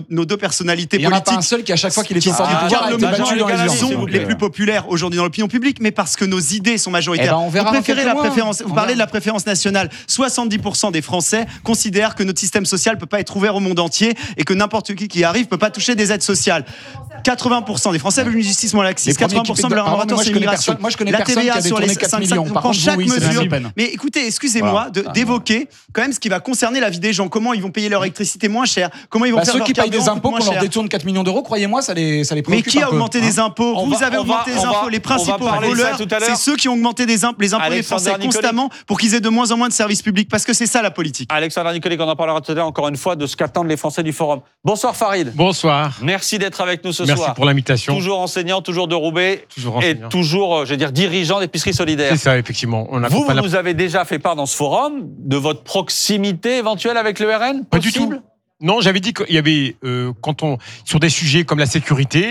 nos deux personnalités il y en politiques. a pas un seul qui, à chaque fois qu'il est au pouvoir, a été battu dans les urnes. Sont les plus populaires aujourd'hui dans l'opinion publique, mais parce que nos idées sont majoritaires. On verra. Vous préférez la préférence. Vous parlez de la préférence nationale. 70% des Français considèrent que notre système social peut pas être ouvert au monde entier et que n'importe qui arrive peut pas toucher des aides sociales. 80% des Français veulent une justice moins laxiste. 80% de leur moratoire, c'est l'immigration. Moi, je connais personne qui a détourné 4 millions. On prend chaque mesure. Le Pen. Mais écoutez, excusez-moi d'évoquer quand même ce qui va concerner la vie des gens. Comment ils vont payer leur électricité moins cher. Comment ils vont faire ceux leur qui payent des carburant impôts moins qu'on leur cher. détourne 4 millions d'euros, croyez-moi, ça les préoccupe. Mais qui a un peu, augmenté des impôts? Vous avez augmenté les impôts. Les principaux voleurs, c'est ceux qui ont augmenté les impôts des Français constamment pour qu'ils aient de moins en moins de services publics. Parce que c'est ça la politique. Alexandre Nicolic, on en parlera tout à l'heure encore une fois de ce qu'attendent les Français du Forum. Bonsoir Farid. Bonsoir. Merci d'être avec nous ce soir. Merci pour l'invitation. Toujours enseignant, toujours de Roubaix. Toujours enseignant. Et toujours, dirigeant d'épicerie solidaire. C'est ça, effectivement. Vous nous avez déjà fait part dans ce forum de votre proximité éventuelle avec le RN? Pas du tout. Non, j'avais dit qu'il y avait, sur des sujets comme la sécurité,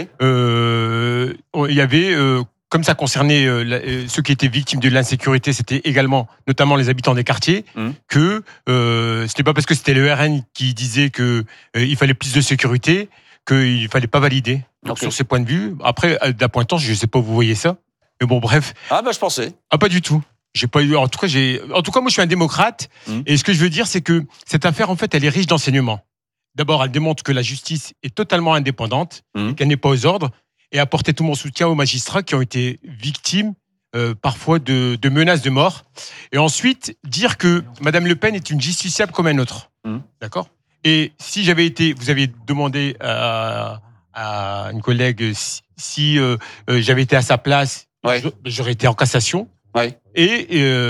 il y avait, comme ça concernait ceux qui étaient victimes de l'insécurité, c'était également, notamment les habitants des quartiers, que c'était pas parce que c'était le RN qui disait qu'il fallait plus de sécurité qu'il fallait pas valider. Donc, sur ces points de vue. Après, d'appointage, je sais pas où vous voyez ça. Mais bon, bref. Ah, je pensais. Ah, pas du tout. J'ai pas eu. En tout cas, moi, je suis un démocrate. Et ce que je veux dire, c'est que cette affaire, en fait, elle est riche d'enseignements. D'abord, elle démontre que la justice est totalement indépendante, qu'elle n'est pas aux ordres, et apporter tout mon soutien aux magistrats qui ont été victimes, parfois, de menaces de mort. Et ensuite, dire que Madame Le Pen est une justiciable comme un autre. D'accord? Et si j'avais été, vous avez demandé à une collègue si j'avais été à sa place, j'aurais été en cassation. Et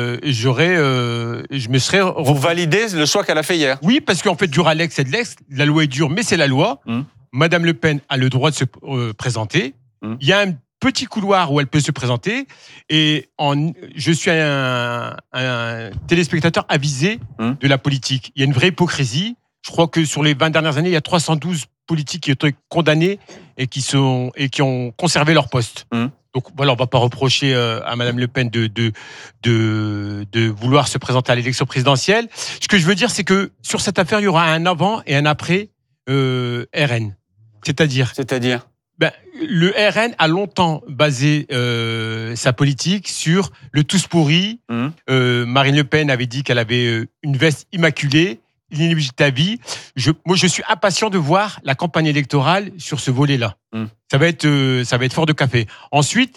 je me serais... Vous validez le choix qu'elle a fait hier? Oui, parce qu'en fait, dur Alex, c'est de l'ex. La loi est dure, mais c'est la loi. Madame Le Pen a le droit de se présenter. Il y a un petit couloir où elle peut se présenter. Et je suis un téléspectateur avisé de la politique. Il y a une vraie hypocrisie. Je crois que sur les 20 dernières années, il y a 312 politiques qui ont été condamnés et qui ont conservé leur poste. Donc voilà, on ne va pas reprocher à Madame Le Pen de vouloir se présenter à l'élection présidentielle. Ce que je veux dire, c'est que sur cette affaire, il y aura un avant et un après RN. C'est-à-dire le RN a longtemps basé sa politique sur le tous pourri. Marine Le Pen avait dit qu'elle avait une veste immaculée, l'inéligibilité à vie. Moi, je suis impatient de voir la campagne électorale sur ce volet-là. Ça va être fort de café. Ensuite,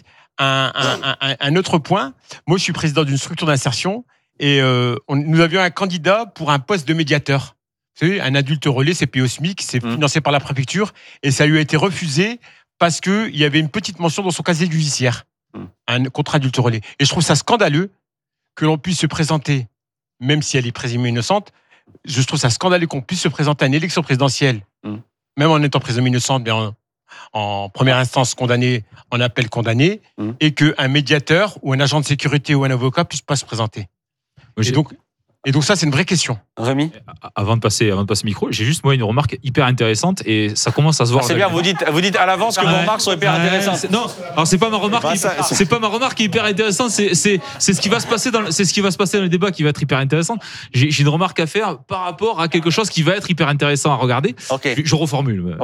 un autre point. Moi, je suis président d'une structure d'insertion et nous avions un candidat pour un poste de médiateur. Vous savez, un adulte relais, c'est payé au SMIC, c'est financé par la préfecture et ça lui a été refusé parce qu'il y avait une petite mention dans son casier judiciaire, un contrat adulte relais. Et je trouve ça scandaleux que l'on puisse se présenter, même si elle est présumée innocente. Je trouve ça scandaleux qu'on puisse se présenter à une élection présidentielle, même en étant présumé innocente, mais en première instance condamné, en appel condamné, et qu'un médiateur ou un agent de sécurité ou un avocat puisse pas se présenter. Et donc ça, c'est une vraie question. Rémi ? Avant de passer le micro, j'ai juste moi une remarque hyper intéressante et ça commence à se voir. C'est bien, vous dites à l'avance que vos remarques sont hyper intéressantes. Non, alors c'est pas ma remarque. C'est pas ma remarque qui est hyper intéressante. C'est ce qui va se passer dans le débat qui va être hyper intéressant. J'ai une remarque à faire par rapport à quelque chose qui va être hyper intéressant à regarder. Je reformule.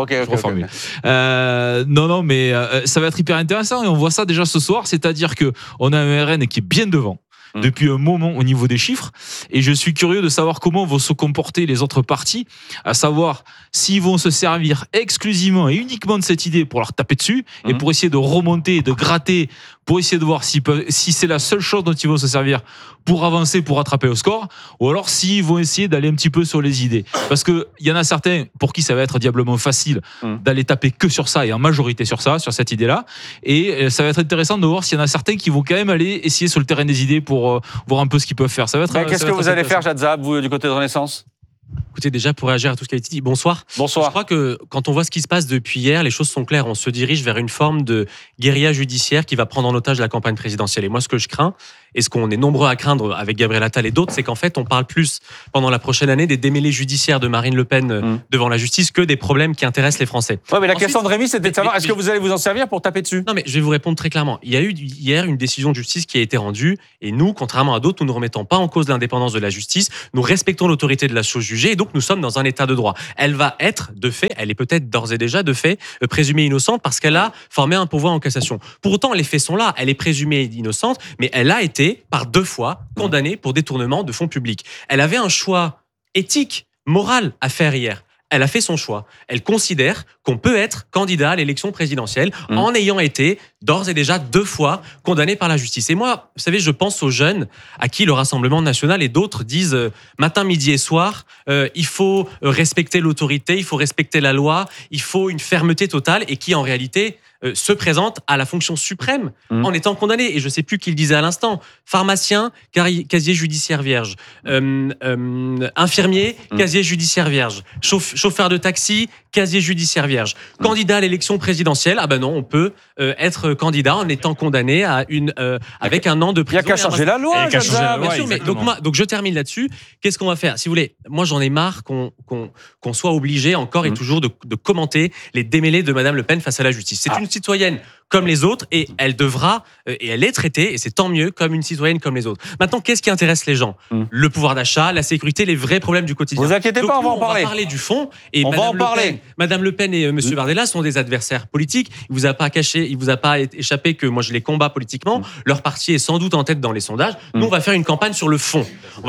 Non, mais ça va être hyper intéressant et on voit ça déjà ce soir. C'est-à-dire que on a un RN qui est bien devant. Depuis un moment au niveau des chiffres et je suis curieux de savoir comment vont se comporter les autres partis, à savoir s'ils vont se servir exclusivement et uniquement de cette idée pour leur taper dessus et pour essayer de remonter, de gratter, pour essayer de voir si c'est la seule chose dont ils vont se servir pour avancer, pour rattraper au score, ou alors s'ils vont essayer d'aller un petit peu sur les idées. Parce qu'il y en a certains pour qui ça va être diablement facile d'aller taper que sur ça et en majorité sur ça, sur cette idée-là. Et ça va être intéressant de voir s'il y en a certains qui vont quand même aller essayer sur le terrain des idées pour voir un peu ce qu'ils peuvent faire. Ça va être. Qu'est-ce que vous allez faire, Jad Zahab, vous, du côté de Renaissance ? Écoutez, déjà, pour réagir à tout ce qui a été dit, bonsoir. Bonsoir. Je crois que quand on voit ce qui se passe depuis hier, les choses sont claires. On se dirige vers une forme de guérilla judiciaire qui va prendre en otage la campagne présidentielle. Et moi, ce que je crains, et ce qu'on est nombreux à craindre avec Gabriel Attal et d'autres, c'est qu'en fait, on parle plus pendant la prochaine année des démêlés judiciaires de Marine Le Pen devant la justice que des problèmes qui intéressent les Français. Ouais, mais la question de Rémi, c'était de savoir, est-ce que vous allez vous en servir pour taper dessus ? Non, mais je vais vous répondre très clairement. Il y a eu hier une décision de justice qui a été rendue, et nous, contrairement à d'autres, nous ne remettons pas en cause l'indépendance de la justice. Nous respectons l'autorité de la chose jugée. jugée et donc nous sommes dans un état de droit. Elle va être de fait, elle est peut-être d'ores et déjà de fait présumée innocente parce qu'elle a formé un pourvoi en cassation. Pour autant, les faits sont là, elle est présumée innocente, mais elle a été par 2 fois condamnée pour détournement de fonds publics. Elle avait un choix éthique, moral à faire hier. Elle a fait son choix. Elle considère qu'on peut être candidat à l'élection présidentielle en ayant été d'ores et déjà 2 fois condamné par la justice. Et moi, vous savez, je pense aux jeunes à qui le Rassemblement national et d'autres disent matin, midi et soir, il faut respecter l'autorité, il faut respecter la loi, il faut une fermeté totale et qui en réalité se présentent à la fonction suprême en étant condamnés. Et je ne sais plus qui le disait à l'instant. Pharmacien, casier judiciaire vierge. Infirmier, casier judiciaire vierge. Chauffeur de taxi, casier judiciaire vierge. Candidat à l'élection présidentielle, ah ben non, on peut être candidat en étant condamné à avec 1 an de prison. Il n'y a qu'à changer la loi. Bien sûr, mais donc je termine là-dessus. Qu'est-ce qu'on va faire? Si vous voulez, moi j'en ai marre qu'on soit obligé encore et toujours de commenter les démêlés de Madame Le Pen face à la justice. C'est une citoyenne comme les autres et elle devra, et elle est traitée, et c'est tant mieux, comme une citoyenne comme les autres. Maintenant, qu'est-ce qui intéresse les gens? Le pouvoir d'achat, la sécurité, les vrais problèmes du quotidien. Vous inquiétez pas, on va en parler. On va parler du fond. Et on va en parler. Madame Le Pen et M. Bardella sont des adversaires politiques. Il vous a pas échappé que moi je les combats politiquement. Leur parti est sans doute en tête dans les sondages. Nous, on va faire une campagne sur le fond.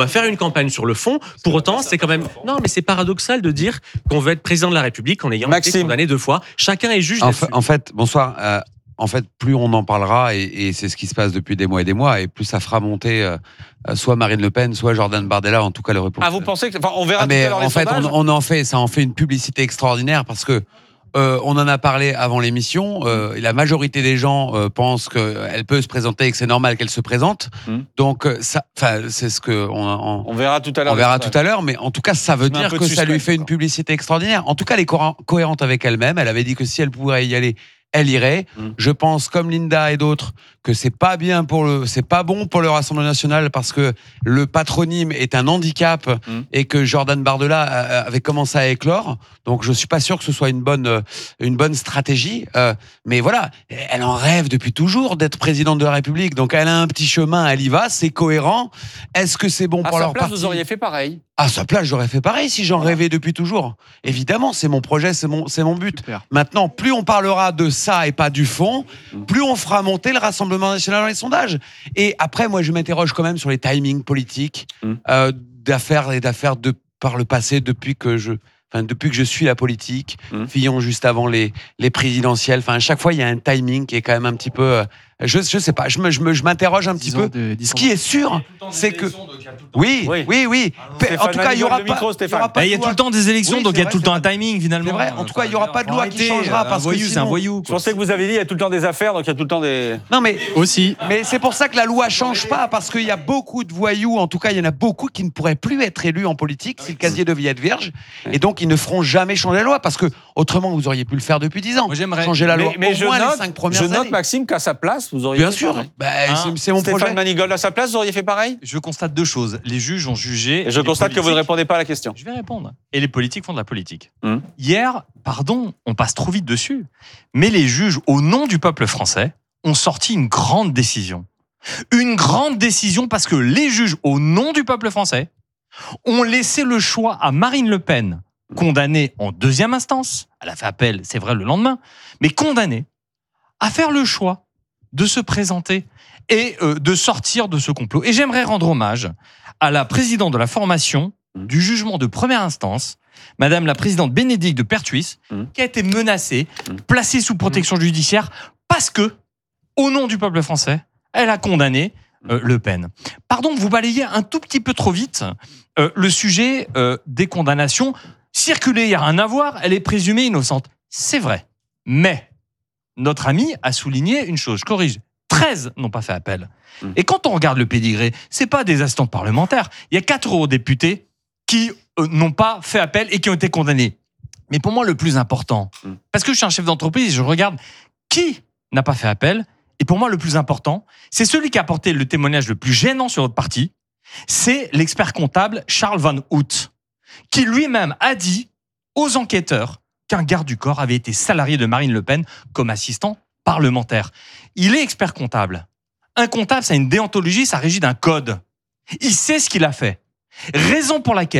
Pour autant, c'est quand même... Non, mais c'est paradoxal de dire qu'on veut être président de la République en ayant été condamné 2 fois. Chacun est juge là-dessus. En fait, bonsoir. En fait, plus on en parlera, et c'est ce qui se passe depuis des mois et des mois, et plus ça fera monter soit Marine Le Pen, soit Jordan Bardella, en tout cas le réponse. Ah, vous pensez que... Enfin, on verra tout à l'heure les sondages. Ça en fait une publicité extraordinaire parce que on en a parlé avant l'émission. La majorité des gens pensent qu'elle peut se présenter et que c'est normal qu'elle se présente. Donc, c'est ce que on verra tout à l'heure. On verra tout à l'heure, mais en tout cas, ça veut dire que ça lui fait une publicité extraordinaire. En tout cas, elle est cohérente avec elle-même. Elle avait dit que si elle pouvait y aller, elle irait. Je pense, comme Linda et d'autres, que c'est pas bon pour le Rassemblement national parce que le patronyme est un handicap et que Jordan Bardella avait commencé à éclore. Donc, je suis pas sûr que ce soit une bonne stratégie. Mais voilà, elle en rêve depuis toujours d'être présidente de la République. Donc, elle a un petit chemin, elle y va, c'est cohérent. Est-ce que c'est bon pour leur parti? Vous auriez fait pareil. À sa place, j'aurais fait pareil si j'en rêvais depuis toujours. Évidemment, c'est mon projet, c'est mon but. Super. Maintenant, plus on parlera de ça et pas du fond, plus on fera monter le Rassemblement national dans les sondages. Et après, moi, je m'interroge quand même sur les timings politiques d'affaires par le passé depuis que je suis la politique. Fillon juste avant les présidentielles. Enfin, à chaque fois, il y a un timing qui est quand même un petit peu... Je sais pas, je m'interroge un petit peu. Ce qui est sûr, c'est que... Oui. En tout cas, il y aura pas... Il y a tout le temps des élections, donc il y a tout le temps un timing, finalement. C'est vrai, en tout cas, il n'y aura pas de loi qui changera. Parce que c'est un voyou. Je pensais que vous avez dit il y a tout le temps des affaires, donc il y a tout le temps des... Non, mais... Aussi. Mais c'est pour ça que la loi change pas, parce qu'il y a beaucoup de voyous, en tout cas, il y en a beaucoup qui ne pourraient plus être élus en politique si le casier devait être vierge. Et donc, ils ne feront jamais changer la loi, parce que autrement, vous auriez pu le faire depuis 10 ans. Moi, j'aimerais changer la loi mais au moins les 5 premières années. Je note, Maxime, qu'à sa place, vous auriez Bien sûr, c'est mon projet. Stéphane Manigold, à sa place, vous auriez fait pareil? Je constate 2 choses. Les juges ont jugé... Et je constate que vous ne répondez pas à la question. Je vais répondre. Et les politiques font de la politique. Hier, pardon, on passe trop vite dessus, mais les juges, au nom du peuple français, ont sorti une grande décision. Une grande décision parce que les juges, au nom du peuple français, ont laissé le choix à Marine Le Pen, condamnée en 2e instance, elle a fait appel, c'est vrai, le lendemain, mais condamnée à faire le choix de se présenter et de sortir de ce complot. Et j'aimerais rendre hommage à la présidente de la formation du jugement de première instance, Madame la présidente Bénédicte de Pertuis, qui a été menacée, placée sous protection judiciaire parce que, au nom du peuple français, elle a condamné Le Pen. Pardon, vous balayez un tout petit peu trop vite le sujet des condamnations. Circuler, il n'y a rien à voir, elle est présumée innocente. C'est vrai. Mais notre ami a souligné une chose, je corrige, 13 n'ont pas fait appel. Et quand on regarde le pédigré, c'est pas des assistants parlementaires. Il y a 4 eurodéputés qui n'ont pas fait appel et qui ont été condamnés. Mais pour moi, le plus important, parce que je suis un chef d'entreprise, je regarde qui n'a pas fait appel. Et pour moi, le plus important, c'est celui qui a apporté le témoignage le plus gênant sur votre parti. C'est l'expert comptable Charles Van Hout, qui lui-même a dit aux enquêteurs qu'un garde du corps avait été salarié de Marine Le Pen comme assistant parlementaire. Il est expert comptable. Un comptable, ça a une déontologie, ça régit d'un code. Il sait ce qu'il a fait. Raison pour laquelle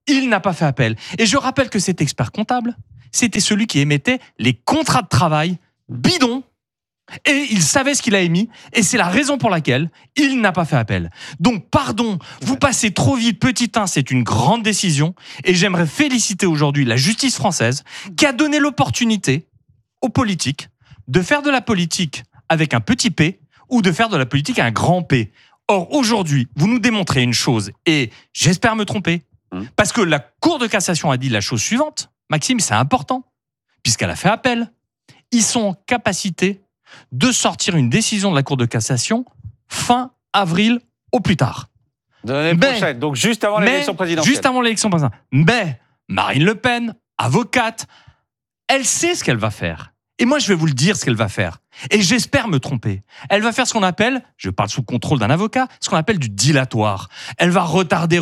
il n'a pas fait appel. Et je rappelle que cet expert comptable, c'était celui qui émettait les contrats de travail bidons. Et il savait ce qu'il a émis, et c'est la raison pour laquelle il n'a pas fait appel. Donc, pardon, vous passez trop vite, petit 1, c'est une grande décision, et j'aimerais féliciter aujourd'hui la justice française qui a donné l'opportunité aux politiques de faire de la politique avec un petit p ou de faire de la politique avec un grand P. Or, aujourd'hui, vous nous démontrez une chose, et j'espère me tromper, parce que la Cour de cassation a dit la chose suivante, Maxime, c'est important, puisqu'elle a fait appel. Ils sont en capacité de sortir une décision de la Cour de cassation fin avril au plus tard. De l'année prochaine, donc juste avant l'élection présidentielle. Juste avant l'élection présidentielle. Mais Marine Le Pen, avocate, elle sait ce qu'elle va faire. Et moi, je vais vous le dire ce qu'elle va faire. Et j'espère me tromper. Elle va faire ce qu'on appelle, je parle sous le contrôle d'un avocat, ce qu'on appelle du dilatoire. Elle va retarder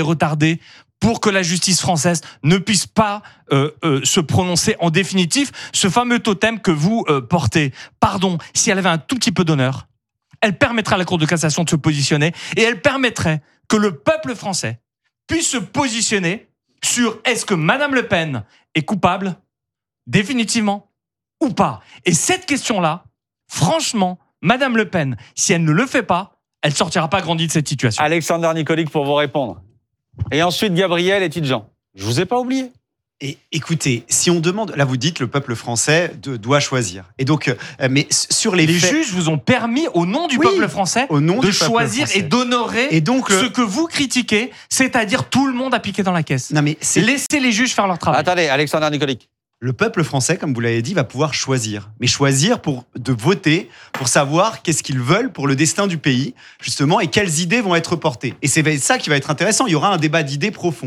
pour que la justice française ne puisse pas se prononcer en définitif, ce fameux totem que vous portez. Pardon, si elle avait un tout petit peu d'honneur, elle permettrait à la Cour de cassation de se positionner et elle permettrait que le peuple français puisse se positionner sur est-ce que Madame Le Pen est coupable définitivement ou pas. Et cette question-là, franchement, Madame Le Pen, si elle ne le fait pas, elle sortira pas grandie de cette situation. Alexander Nicolic pour vous répondre. Et ensuite Gabriel et Tidjean. Je vous ai pas oublié. Et écoutez, si on demande, là vous dites le peuple français doit choisir. Et donc, mais sur les faits, juges vous ont permis au nom du peuple français de choisir et d'honorer ce que vous critiquez, c'est-à-dire tout le monde a piqué dans la caisse. Non mais laissez les juges faire leur travail. Attendez, Alexander Nicolic. Le peuple français, comme vous l'avez dit, va pouvoir choisir. Mais choisir de voter, pour savoir qu'est-ce qu'ils veulent pour le destin du pays, justement, et quelles idées vont être portées. Et c'est ça qui va être intéressant. Il y aura un débat d'idées profond.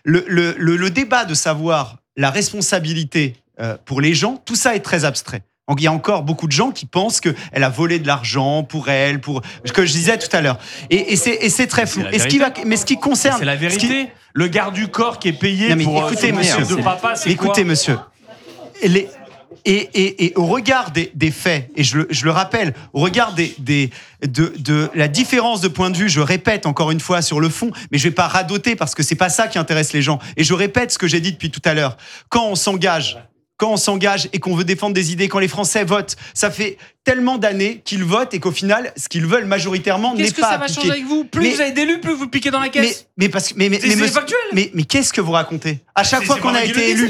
Le débat de savoir la responsabilité pour les gens, tout ça est très abstrait. Donc, il y a encore beaucoup de gens qui pensent qu'elle a volé de l'argent pour elle, pour ce que je disais tout à l'heure. Et c'est très flou. Mais ce qui concerne... C'est la vérité. Le garde du corps qui est payé pour écoutez, monsieur, de papa, c'est quoi ? Écoutez, monsieur... Et au regard des faits, et je le rappelle, au regard de la différence de point de vue, je répète encore une fois sur le fond, mais je vais pas radoter parce que c'est pas ça qui intéresse les gens. Et je répète ce que j'ai dit depuis tout à l'heure. Quand on s'engage et qu'on veut défendre des idées, quand les Français votent, ça fait tellement d'années qu'ils votent et qu'au final, ce qu'ils veulent majoritairement n'est pas appliqué. Qu'est-ce que ça va changer avec vous ? Plus vous avez d'élus, plus vous piquez dans la caisse. Mais c'est factuel. Mais qu'est-ce que vous racontez ? À chaque fois qu'on a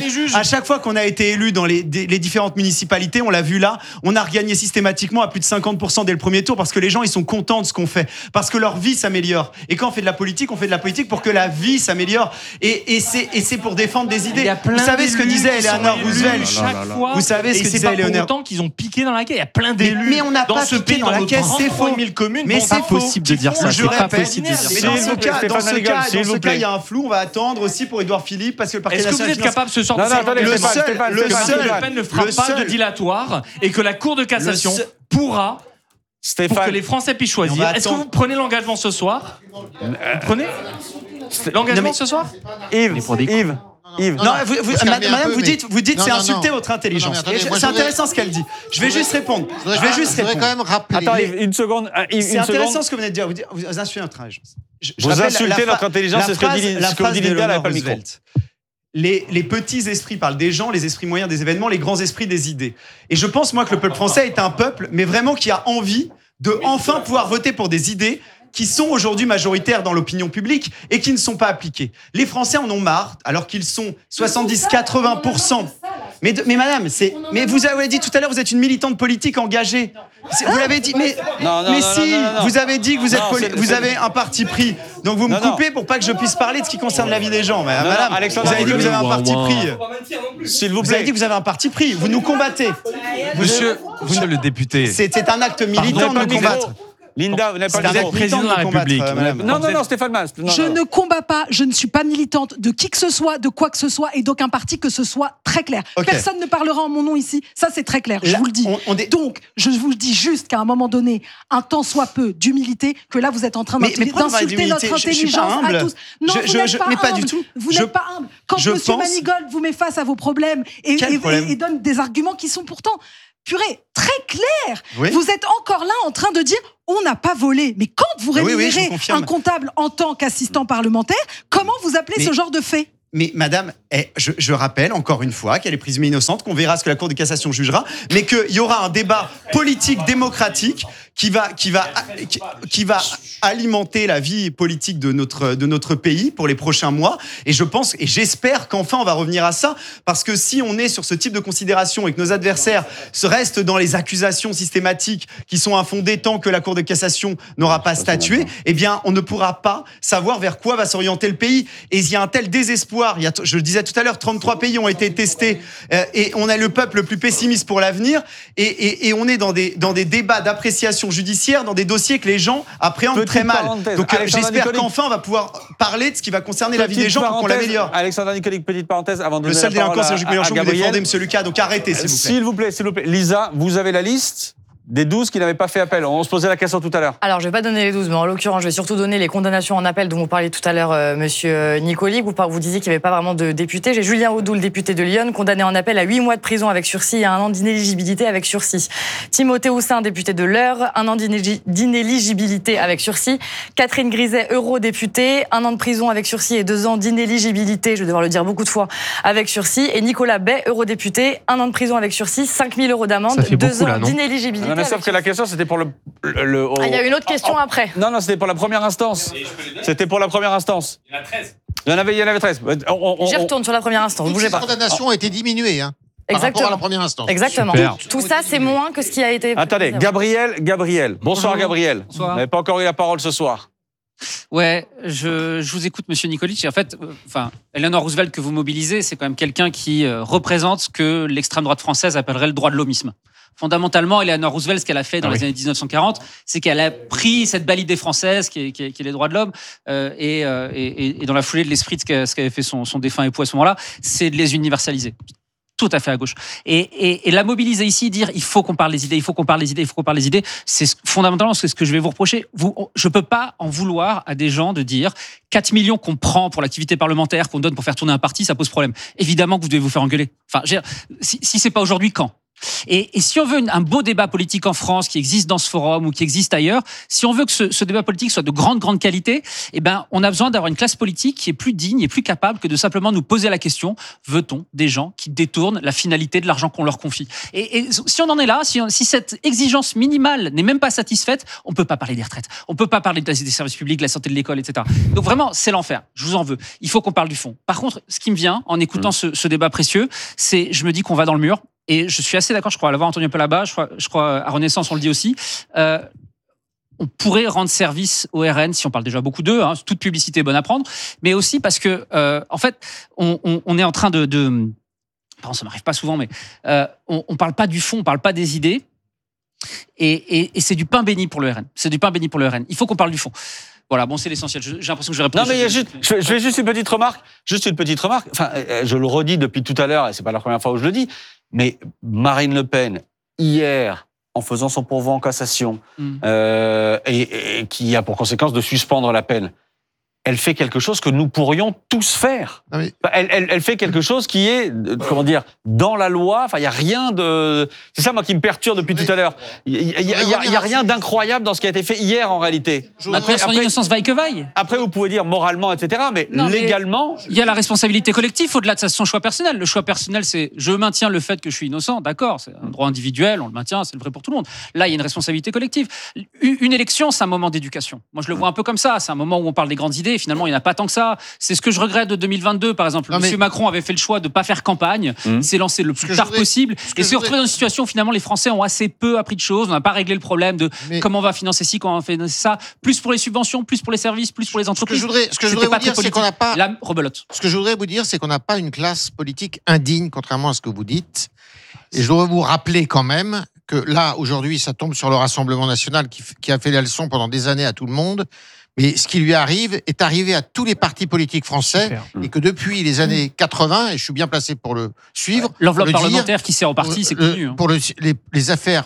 été élu dans les différentes municipalités, on l'a vu là, on a regagné systématiquement à plus de 50% dès le premier tour parce que les gens ils sont contents de ce qu'on fait, parce que leur vie s'améliore. Et quand on fait de la politique, on fait de la politique pour que la vie s'améliore. Et c'est pour défendre des idées. Vous savez ce que disait Eleanor Roosevelt ? Vous savez ce que disait Eleanor ? C'est pas pour autant qu'ils ont piqué dans la caisse. Il y a plein d'élus. Mais on n'a pas piqué dans la caisse, c'est faux. Mais c'est possible de dire ça. C'est pas possible de dire ça. Mais dans ce cas, il y a un flou. On va attendre aussi pour Édouard Philippe parce que le parquet national. Est-ce que vous êtes capable ce soir de Le Pen ne fera pas de dilatoire et que la Cour de cassation pourra, pour que les Français puissent choisir. Est-ce que vous prenez l'engagement ce soir ? Vous prenez l'engagement ce soir ? Yves. Non, madame, vous dites c'est insulter votre intelligence. C'est intéressant ce qu'elle dit. Je vais juste répondre. Je voudrais quand même rappeler. Attends, une seconde. C'est intéressant ce que vous venez de dire. Vous insultez notre intelligence. Vous insultez notre intelligence, c'est ce que dit Linda, elle n'a pas le micro. Les petits esprits parlent des gens, les esprits moyens des événements, les grands esprits des idées. Et je pense, moi, que le peuple français est un peuple, mais vraiment qui a envie de enfin pouvoir voter pour des idées qui sont aujourd'hui majoritaires dans l'opinion publique et qui ne sont pas appliquées. Les Français en ont marre, alors qu'ils sont 70-80%. Mais madame, mais vous avez dit tout à l'heure, vous êtes une militante politique engagée. Vous l'avez dit, mais si, vous avez dit que vous avez un parti pris. Donc vous me coupez pour pas que je puisse parler de ce qui concerne la vie des gens. Madame, vous avez dit que vous avez un parti pris. S'il vous plaît. Vous avez dit que vous avez un parti pris. Vous nous combattez. Monsieur le député. C'est un acte militant de nous combattre. Linda, vous n'avez pas le président de la République. Non, Stéphane Mas. Je ne combats pas, je ne suis pas militante de qui que ce soit, de quoi que ce soit, et d'aucun parti, que ce soit très clair. Okay. Personne ne parlera en mon nom ici, ça c'est très clair, je vous le dis. Donc, je vous dis juste qu'à un moment donné, un tant soit peu d'humilité, que là vous êtes en train d'insulter notre intelligence à tous. Non, vous n'êtes pas humble. Pas du tout. Vous n'êtes pas humble. Quand M. Manigold vous met face à vos problèmes et donne des arguments qui sont pourtant purée, très clair. Oui. Vous êtes encore là en train de dire on n'a pas volé. Mais quand vous rémunérez un comptable en tant qu'assistant parlementaire, comment vous appelez ce genre de fait ? Mais madame, je rappelle encore une fois qu'elle est présumée innocente, qu'on verra ce que la Cour de cassation jugera, mais qu'il y aura un débat politique démocratique qui va alimenter la vie politique de notre pays pour les prochains mois. Et je pense et j'espère qu'enfin on va revenir à ça, parce que si on est sur ce type de considération et que nos adversaires restent dans les accusations systématiques qui sont infondées tant que la Cour de cassation n'aura pas statué, eh bien on ne pourra pas savoir vers quoi va s'orienter le pays. Et il y a un tel désespoir. Je le disais tout à l'heure, 33 pays ont été testés et on a le peuple le plus pessimiste pour l'avenir et on est dans des débats d'appréciation judiciaire, dans des dossiers que les gens appréhendent très mal. Donc j'espère qu'enfin on va pouvoir parler de ce qui va concerner la vie des gens pour qu'on l'améliore. Alexandre Nicolic, petite parenthèse avant de donner la parole à Gabriel. Vous défendez M. Lucas, donc arrêtez s'il vous plaît. S'il vous plaît. Lisa, vous avez la liste des 12 qui n'avaient pas fait appel. On se posait la question tout à l'heure. Alors, je ne vais pas donner les 12, mais en l'occurrence, je vais surtout donner les condamnations en appel dont vous parliez tout à l'heure, monsieur Nicolic. Vous disiez qu'il n'y avait pas vraiment de député. J'ai Julien Audoul, député de Lyon, condamné en appel à 8 mois de prison avec sursis et 1 an d'inéligibilité avec sursis. Timothée Houssin, député de l'Eure, 1 an d'inéligibilité avec sursis. Catherine Griset, eurodéputée, 1 an de prison avec sursis et 2 ans d'inéligibilité, je vais devoir le dire beaucoup de fois, avec sursis. Et Nicolas Bay, eurodéputé, 1 an de prison avec sursis, 5 000 € d'amende, 2 ans d'inéligibilité. Mais sauf que la question, c'était pour le il y a une autre question après. Non, c'était pour la première instance. C'était pour la première instance. Il y en a 13. Il y en avait 13. J'y retourne sur la première instance. Bougez pas. Les condamnations ont été diminuées, hein. Exactement. Par rapport à la première instance. Exactement. Tout ça, c'est moins que ce qui a été. Attendez, Gabriel. Bonsoir, Gabriel. Bonsoir. Vous n'avez pas encore eu la parole ce soir. Ouais, je vous écoute, monsieur Nicolic. En fait, Eleanor Roosevelt que vous mobilisez, c'est quand même quelqu'un qui représente ce que l'extrême droite française appellerait le droit de l'homisme. Fondamentalement, Eleanor Roosevelt, ce qu'elle a fait dans les années 1940, c'est qu'elle a pris cette belle idée française qui est les droits de l'homme et dans la foulée de l'esprit de ce qu'avait fait son défunt époux à ce moment-là, c'est de les universaliser. Tout à fait à gauche. Et la mobiliser ici, dire il faut qu'on parle des idées, c'est fondamentalement ce que je vais vous reprocher. Je peux pas en vouloir à des gens de dire 4 millions qu'on prend pour l'activité parlementaire, qu'on donne pour faire tourner un parti, ça pose problème. Évidemment que vous devez vous faire engueuler. Enfin, si c'est pas aujourd'hui, quand ? Et si on veut un beau débat politique en France qui existe dans ce forum ou qui existe ailleurs, si on veut que ce débat politique soit de grande qualité, eh ben, on a besoin d'avoir une classe politique qui est plus digne et plus capable que de simplement nous poser la question, veut-on des gens qui détournent la finalité de l'argent qu'on leur confie ? Et si on en est là, si cette exigence minimale n'est même pas satisfaite, on peut pas parler des retraites, on peut pas parler des services publics, de la santé de l'école, etc. Donc vraiment, c'est l'enfer. Je vous en veux. Il faut qu'on parle du fond. Par contre, ce qui me vient en écoutant ce débat précieux, c'est, je me dis qu'on va dans le mur. Et je suis assez d'accord, je crois, à l'avoir entendu un peu là-bas, je crois à Renaissance, on le dit aussi, on pourrait rendre service au RN, si on parle déjà beaucoup d'eux, hein, toute publicité est bonne à prendre, mais aussi parce que, en fait, on est en train pardon, ça m'arrive pas souvent, mais on parle pas du fond, on parle pas des idées, et c'est du pain béni pour le RN. C'est du pain béni pour le RN. Il faut qu'on parle du fond. Voilà, bon, c'est l'essentiel. J'ai l'impression que je réponds. Non, mais je fais juste une petite remarque. Enfin, je le redis depuis tout à l'heure, et c'est pas la première fois où je le dis, mais Marine Le Pen, hier, en faisant son pourvoi en cassation, et qui a pour conséquence de suspendre la peine, elle fait quelque chose que nous pourrions tous faire. Elle fait quelque chose qui est, comment dire, dans la loi. Enfin, il y a rien de. C'est ça, moi, qui me perturbe depuis tout à l'heure. Il y a rien d'incroyable dans ce qui a été fait hier, en réalité. Après, son innocence vaille que vaille. Après, vous pouvez dire moralement, etc., mais légalement. Il y a la responsabilité collective au-delà de son choix personnel. Le choix personnel, c'est je maintiens le fait que je suis innocent, d'accord, c'est un droit individuel, on le maintient, c'est le vrai pour tout le monde. Là, il y a une responsabilité collective. Une élection, c'est un moment d'éducation. Moi, je le vois un peu comme ça. C'est un moment où on parle des grandes idées. Finalement, il n'y en a pas tant que ça. C'est ce que je regrette de 2022, par exemple. Monsieur Macron avait fait le choix de ne pas faire campagne. Il s'est lancé le plus tard possible. Et s'est retrouvé dans une situation où finalement les Français ont assez peu appris de choses. On n'a pas réglé le problème de comment on va financer ci, comment on va financer ça. Plus pour les subventions, plus pour les services, plus pour les entreprises. Ce que je voudrais vous dire, c'est qu'on n'a pas. La rebelote. Ce que je voudrais vous dire, c'est qu'on n'a pas une classe politique indigne, contrairement à ce que vous dites. Et je dois vous rappeler quand même que là, aujourd'hui, ça tombe sur le Rassemblement national qui a fait la leçon pendant des années à tout le monde. Mais ce qui lui arrive est arrivé à tous les partis politiques français et que depuis les années 80, et je suis bien placé pour le suivre... L'enveloppe parlementaire qui sert au parti, c'est connu. Pour les affaires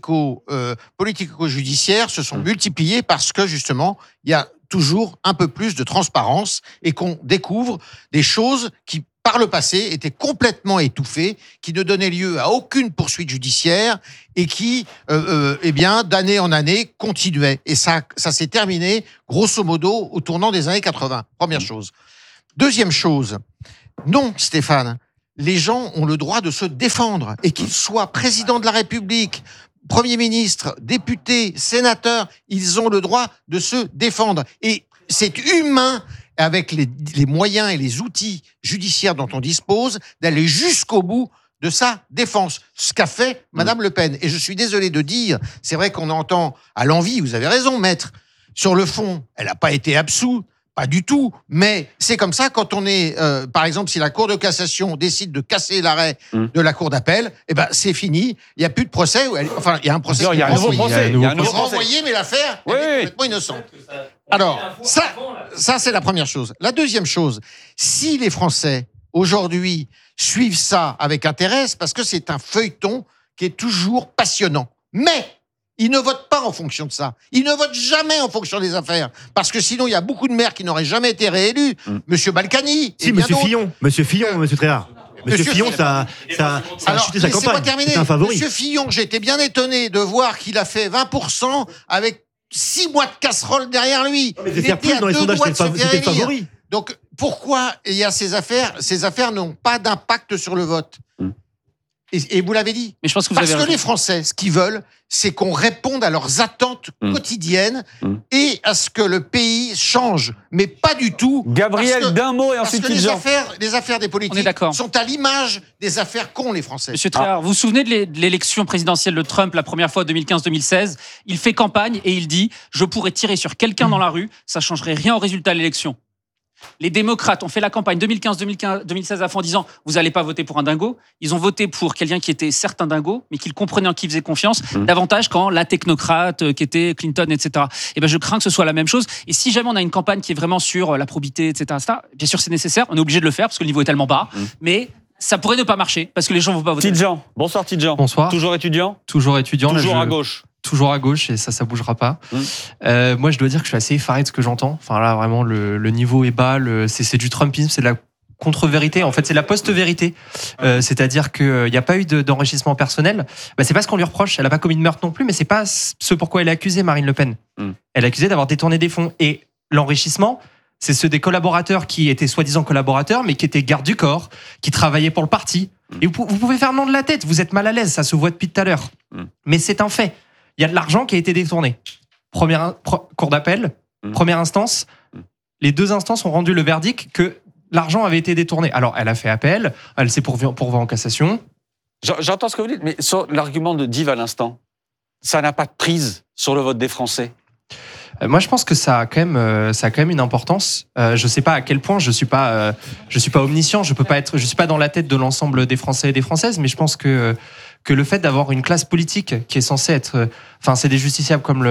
politico-judiciaires se sont multipliées parce que, justement, il y a toujours un peu plus de transparence et qu'on découvre des choses qui par le passé, était complètement étouffée, qui ne donnait lieu à aucune poursuite judiciaire et qui, d'année en année, continuait. Et ça s'est terminé, grosso modo, au tournant des années 80. Première chose. Deuxième chose, non, Stéphane, les gens ont le droit de se défendre, et qu'ils soient président de la République, Premier ministre, député, sénateur, ils ont le droit de se défendre. Et c'est humain, avec les moyens et les outils judiciaires dont on dispose, d'aller jusqu'au bout de sa défense. Ce qu'a fait Madame Le Pen. Et je suis désolé de dire, c'est vrai qu'on entend à l'envi, vous avez raison, maître, sur le fond, elle n'a pas été absoute, pas du tout, mais c'est comme ça quand on est, par exemple, si la Cour de cassation décide de casser l'arrêt de la Cour d'appel, c'est fini, il n'y a plus de procès, il y a un procès. Il y a un nouveau procès. Il y a un nouveau procès. Renvoyé, mais l'affaire est complètement innocente. Alors, ça c'est la première chose. La deuxième chose, si les Français, aujourd'hui, suivent ça avec intérêt, c'est parce que c'est un feuilleton qui est toujours passionnant. Mais ils ne votent pas en fonction de ça. Ils ne votent jamais en fonction des affaires. Parce que sinon, il y a beaucoup de maires qui n'auraient jamais été réélus. Monsieur Balkany. Si, Monsieur Fillon. Monsieur Tréhard. Monsieur Fillon, ça a chuté sa campagne. C'est un favori. Monsieur Fillon, j'ai été bien étonné de voir qu'il a fait 20% avec 6 mois de casserole derrière lui. Mais c'était plus dans les sondages, c'était le favori. Donc, pourquoi il y a ces affaires? Ces affaires n'ont pas d'impact sur le vote. Et vous l'avez dit. Mais je pense que Parce que les Français, ce qu'ils veulent, c'est qu'on réponde à leurs attentes quotidiennes et à ce que le pays change. Mais pas du tout. Gabriel, d'un mot et ensuite les affaires des politiques sont à l'image des affaires qu'ont les Français. Monsieur Tréhard, vous vous souvenez de l'élection présidentielle de Trump la première fois, 2015-2016 ? Il fait campagne et il dit « Je pourrais tirer sur quelqu'un dans la rue, ça ne changerait rien au résultat de l'élection ». Les démocrates ont fait la campagne 2015-2016 à fond en disant « Vous n'allez pas voter pour un dingo ». Ils ont voté pour quelqu'un qui était certes un dingo, mais qu'ils comprenaient en qui ils faisaient confiance, davantage quand la technocrate qui était Clinton, etc. Et je crains que ce soit la même chose. Et si jamais on a une campagne qui est vraiment sur la probité, etc., bien sûr c'est nécessaire, on est obligé de le faire parce que le niveau est tellement bas, mais ça pourrait ne pas marcher parce que les gens ne vont pas voter. Tidjan, bonsoir Tidjan. Bonsoir. Toujours étudiant ? Toujours étudiant. Toujours à gauche. Toujours à gauche et ça bougera pas. Moi, je dois dire que je suis assez effaré de ce que j'entends. Enfin là, vraiment, le niveau est bas. C'est du Trumpisme, c'est de la contre-vérité. En fait, c'est la post-vérité. C'est-à-dire qu'il n'y a pas eu d'enrichissement personnel. C'est pas ce qu'on lui reproche. Elle n'a pas commis de meurtre non plus, mais c'est pas ce pourquoi elle est accusée, Marine Le Pen. Elle est accusée d'avoir détourné des fonds. Et l'enrichissement, c'est ceux des collaborateurs qui étaient soi-disant collaborateurs, mais qui étaient gardes du corps, qui travaillaient pour le parti. Et vous pouvez faire non de la tête. Vous êtes mal à l'aise. Ça se voit depuis tout à l'heure. Mais c'est un fait. Il y a de l'argent qui a été détourné. Cour d'appel, première instance. Les deux instances ont rendu le verdict que l'argent avait été détourné. Alors, elle a fait appel, elle s'est pourvue en cassation. J'entends ce que vous dites, mais sur l'argument de Div à l'instant, ça n'a pas de prise sur le vote des Français. Moi, je pense que ça a quand même une importance. Je sais pas à quel point. Je suis pas omniscient. Je suis pas dans la tête de l'ensemble des Français et des Françaises. Mais je pense que le fait d'avoir une classe politique qui est censée être, c'est des justiciables comme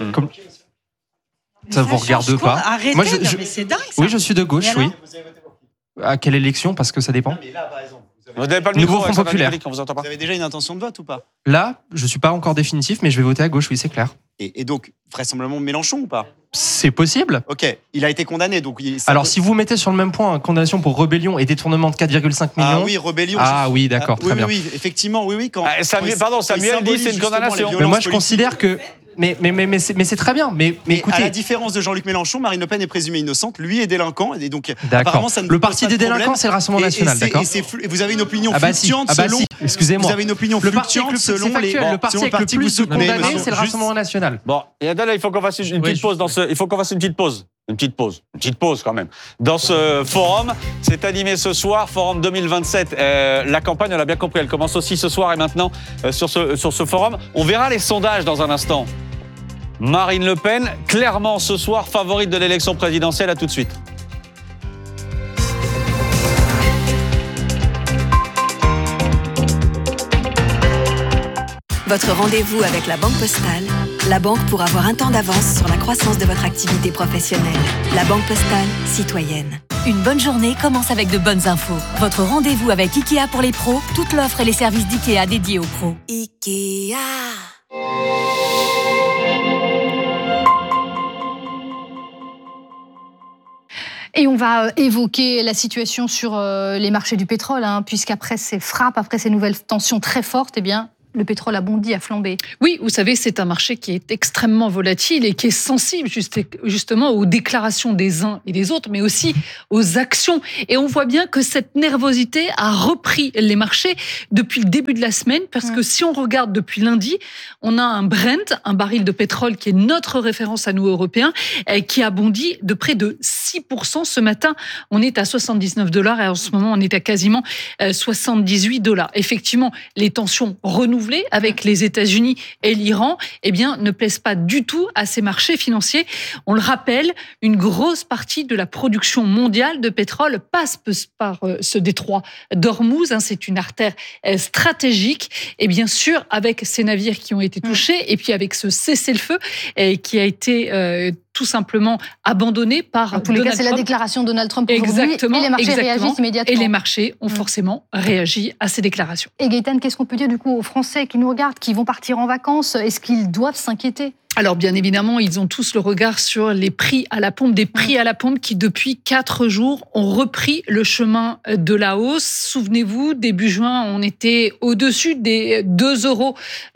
ça vous regarde pas. Arrêtez, moi, mais c'est dingue. Ça. Oui, je suis de gauche. Oui. À quelle élection? Parce que ça dépend. Mais là, par exemple, vous n'avez pas le Nouveau micro, Front Populaire. Vous entend pas. vous avez déjà une intention de vote ou pas? Là, je suis pas encore définitif, mais je vais voter à gauche. Oui, c'est clair. Et donc, vraisemblablement Mélenchon ou pas? C'est possible. Ok, il a été condamné. Donc alors, si vous mettez sur le même point condamnation pour rébellion et détournement de 4,5 millions. Ah oui, rébellion. Ah oui, d'accord, très bien. Oui, effectivement, oui. Quand, Samuel dit c'est une condamnation. Mais moi, je considère que. Mais c'est très bien. Mais écoutez. À la différence de Jean-Luc Mélenchon, Marine Le Pen est présumée innocente. Lui est délinquant. Et donc, apparemment, ça ne le parti des délinquants, c'est le Rassemblement national, d'accord. Et vous avez une opinion fluctuante selon. Excusez-moi. Vous avez une opinion fluctuante selon les. Le parti avec le plus de condamnés, c'est le Rassemblement national. Bon, et là, il faut qu'on fasse une petite pause. Il faut qu'on fasse une petite pause. Une petite pause quand même. Dans ce forum, c'est animé ce soir, forum 2027. La campagne, on l'a bien compris, elle commence aussi ce soir et maintenant sur ce forum. On verra les sondages dans un instant. Marine Le Pen, clairement ce soir, favorite de l'élection présidentielle. À tout de suite. Votre rendez-vous avec la Banque Postale, la banque pour avoir un temps d'avance sur la croissance de votre activité professionnelle. La Banque Postale, citoyenne. Une bonne journée commence avec de bonnes infos. Votre rendez-vous avec Ikea pour les pros, toute l'offre et les services d'Ikea dédiés aux pros. Ikea. Et on va évoquer la situation sur les marchés du pétrole, puisqu'après ces frappes, après ces nouvelles tensions très fortes, eh bien, le pétrole a bondi, a flambé. Oui, vous savez, c'est un marché qui est extrêmement volatile et qui est sensible justement aux déclarations des uns et des autres, mais aussi aux actions. Et on voit bien que cette nervosité a repris les marchés depuis le début de la semaine, parce que si on regarde depuis lundi, on a un Brent, un baril de pétrole qui est notre référence à nous Européens, qui a bondi de près de 6%. Ce matin, on est à $79 et en ce moment, on est à quasiment $78. Effectivement, les tensions renouvelées avec les États-Unis et l'Iran, eh bien, ne plaisent pas du tout à ces marchés financiers. On le rappelle, une grosse partie de la production mondiale de pétrole passe par ce détroit d'Ormuz. C'est une artère stratégique. Et bien sûr, avec ces navires qui ont été touchés, et puis avec ce cessez-le-feu qui a été tout simplement abandonné par Donald Trump. En tous les cas, c'est la déclaration de Donald Trump aujourd'hui. Exactement. Et les marchés réagissent immédiatement. Et les marchés ont forcément réagi à ces déclarations. Et Gaëtane, qu'est-ce qu'on peut dire du coup aux Français qui nous regardent, qui vont partir en vacances? Est-ce qu'ils doivent s'inquiéter? Alors bien évidemment, ils ont tous le regard sur les prix à la pompe, des prix à la pompe qui depuis 4 jours ont repris le chemin de la hausse. Souvenez-vous, début juin, on était au-dessus des 2 €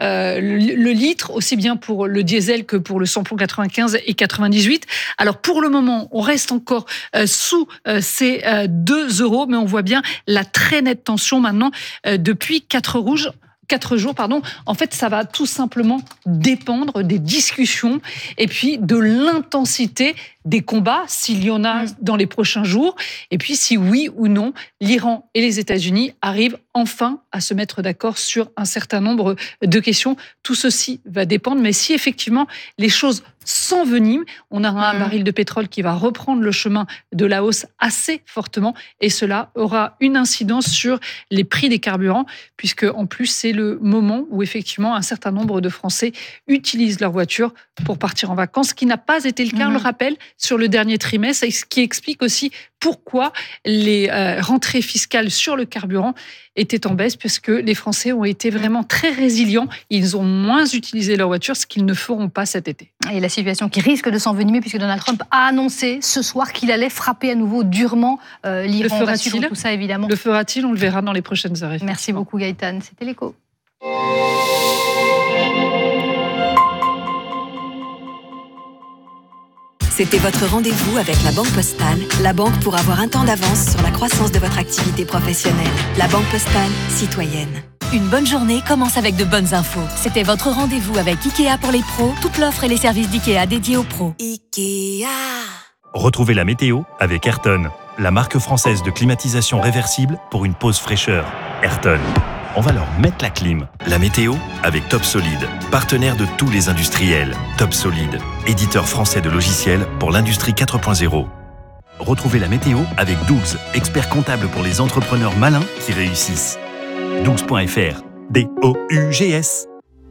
le litre, aussi bien pour le diesel que pour le samplon 95 et 98. Alors pour le moment, on reste encore sous ces 2 €, mais on voit bien la très nette tension maintenant depuis 4 jours, en fait, ça va tout simplement dépendre des discussions et puis de l'intensité des combats, s'il y en a dans les prochains jours, et puis si oui ou non, l'Iran et les États-Unis arrivent enfin à se mettre d'accord sur un certain nombre de questions. Tout ceci va dépendre, mais si effectivement les choses s'enveniment, on aura un baril de pétrole qui va reprendre le chemin de la hausse assez fortement, et cela aura une incidence sur les prix des carburants, puisque en plus c'est le moment où effectivement un certain nombre de Français utilisent leur voiture pour partir en vacances, ce qui n'a pas été le cas, on le rappelle, sur le dernier trimestre, et ce qui explique aussi pourquoi les rentrées fiscales sur le carburant étaient en baisse, puisque les Français ont été vraiment très résilients. Ils ont moins utilisé leur voiture, ce qu'ils ne feront pas cet été. Et la situation qui risque de s'envenimer, puisque Donald Trump a annoncé ce soir qu'il allait frapper à nouveau durement l'Iran. Le fera-t-il ? Tout ça, évidemment. Le fera-t-il ? On le verra dans les prochaines heures. Merci beaucoup, Gaëtane. C'était l'Écho. C'était votre rendez-vous avec la Banque Postale, la banque pour avoir un temps d'avance sur la croissance de votre activité professionnelle. La Banque Postale, citoyenne. Une bonne journée commence avec de bonnes infos. C'était votre rendez-vous avec Ikea pour les pros. Toute l'offre et les services d'Ikea dédiés aux pros. Ikea. Retrouvez la météo avec Ayrton, la marque française de climatisation réversible pour une pause fraîcheur. Ayrton, on va leur mettre la clim. La météo avec Top Solid, partenaire de tous les industriels. Top Solid, éditeur français de logiciels pour l'industrie 4.0. Retrouvez la météo avec Dougs, expert comptable pour les entrepreneurs malins qui réussissent. Dougs.fr, D-O-U-G-S.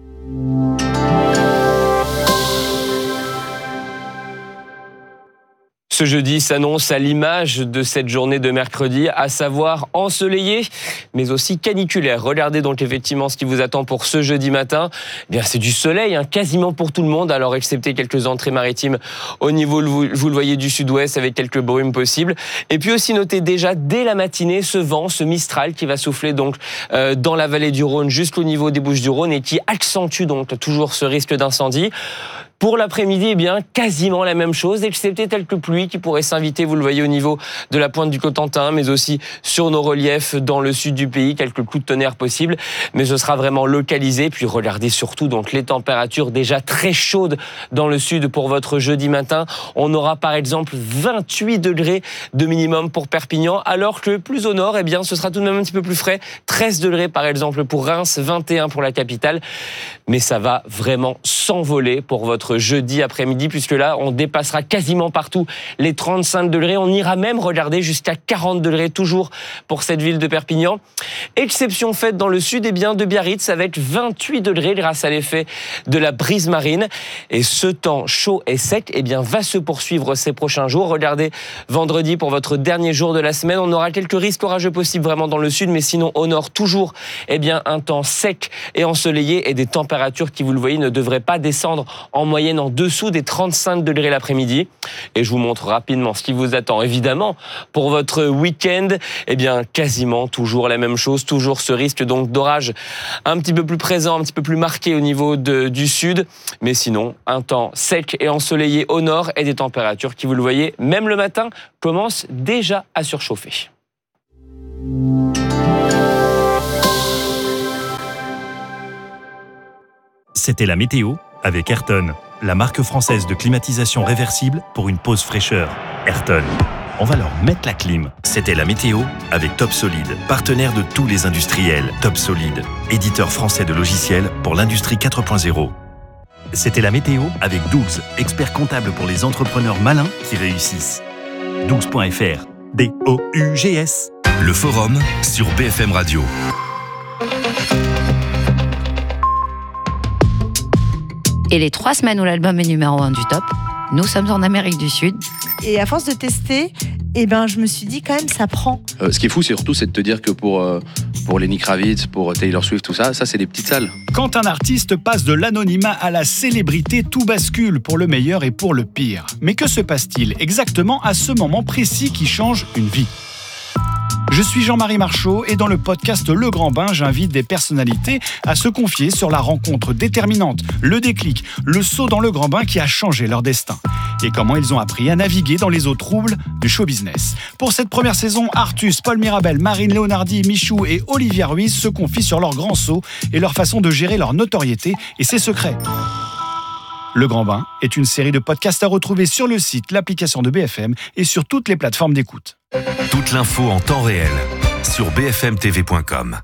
Ce jeudi s'annonce à l'image de cette journée de mercredi, à savoir ensoleillée, mais aussi caniculaire. Regardez donc effectivement ce qui vous attend pour ce jeudi matin. Eh bien, c'est du soleil, quasiment pour tout le monde, alors excepté quelques entrées maritimes au niveau, vous le voyez, du sud-ouest, avec quelques brumes possibles. Et puis aussi notez déjà dès la matinée ce vent, ce Mistral qui va souffler donc dans la vallée du Rhône jusqu'au niveau des Bouches-du-Rhône et qui accentue donc toujours ce risque d'incendie. Pour l'après-midi, eh bien, quasiment la même chose, excepté quelques pluies qui pourraient s'inviter, vous le voyez, au niveau de la pointe du Cotentin, mais aussi sur nos reliefs dans le sud du pays, quelques coups de tonnerre possibles, mais ce sera vraiment localisé. Puis regardez surtout donc les températures déjà très chaudes dans le sud pour votre jeudi matin. On aura par exemple 28 degrés de minimum pour Perpignan, alors que plus au nord, eh bien, ce sera tout de même un petit peu plus frais. 13 degrés par exemple pour Reims, 21 pour la capitale. Mais ça va vraiment s'envoler pour votre jeudi après-midi, puisque là, on dépassera quasiment partout les 35 degrés. On ira même, regardez, jusqu'à 40 degrés toujours pour cette ville de Perpignan. Exception faite dans le sud, eh bien, de Biarritz, avec 28 degrés grâce à l'effet de la brise marine. Et ce temps chaud et sec, eh bien, va se poursuivre ces prochains jours. Regardez, vendredi, pour votre dernier jour de la semaine, on aura quelques risques orageux possibles vraiment dans le sud, mais sinon, au nord, toujours, eh bien, un temps sec et ensoleillé et des températures qui, vous le voyez, ne devraient pas descendre en moyenne en dessous des 35 degrés l'après-midi. Et je vous montre rapidement ce qui vous attend. Évidemment, pour votre week-end, eh bien, quasiment toujours la même chose, toujours ce risque donc d'orage un petit peu plus présent, un petit peu plus marqué au niveau du sud. Mais sinon, un temps sec et ensoleillé au nord et des températures qui, vous le voyez, même le matin, commencent déjà à surchauffer. C'était la météo avec Ayrton, la marque française de climatisation réversible pour une pause fraîcheur. Ayrton, on va leur mettre la clim. C'était la météo avec Top Solid, partenaire de tous les industriels. Top Solid, éditeur français de logiciels pour l'industrie 4.0. C'était la météo avec Dougs, expert comptable pour les entrepreneurs malins qui réussissent. Dougs.fr, D-O-U-G-S. Le forum sur BFM Radio. Et les 3 semaines où l'album est numéro 1 du top, nous sommes en Amérique du Sud. Et à force de tester, je me suis dit quand même, ça prend. Ce qui est fou, c'est surtout de te dire que pour Lenny Kravitz, pour Taylor Swift, tout ça, c'est des petites salles. Quand un artiste passe de l'anonymat à la célébrité, tout bascule pour le meilleur et pour le pire. Mais que se passe-t-il exactement à ce moment précis qui change une vie ? Je suis Jean-Marie Marchot et dans le podcast Le Grand Bain, j'invite des personnalités à se confier sur la rencontre déterminante, le déclic, le saut dans le grand bain qui a changé leur destin et comment ils ont appris à naviguer dans les eaux troubles du show business. Pour cette première saison, Artus, Paul Mirabel, Marine Leonardi, Michou et Olivia Ruiz se confient sur leur grand saut et leur façon de gérer leur notoriété et ses secrets. Le Grand Bain est une série de podcasts à retrouver sur le site, l'application de BFM et sur toutes les plateformes d'écoute. Toute l'info en temps réel sur bfmtv.com.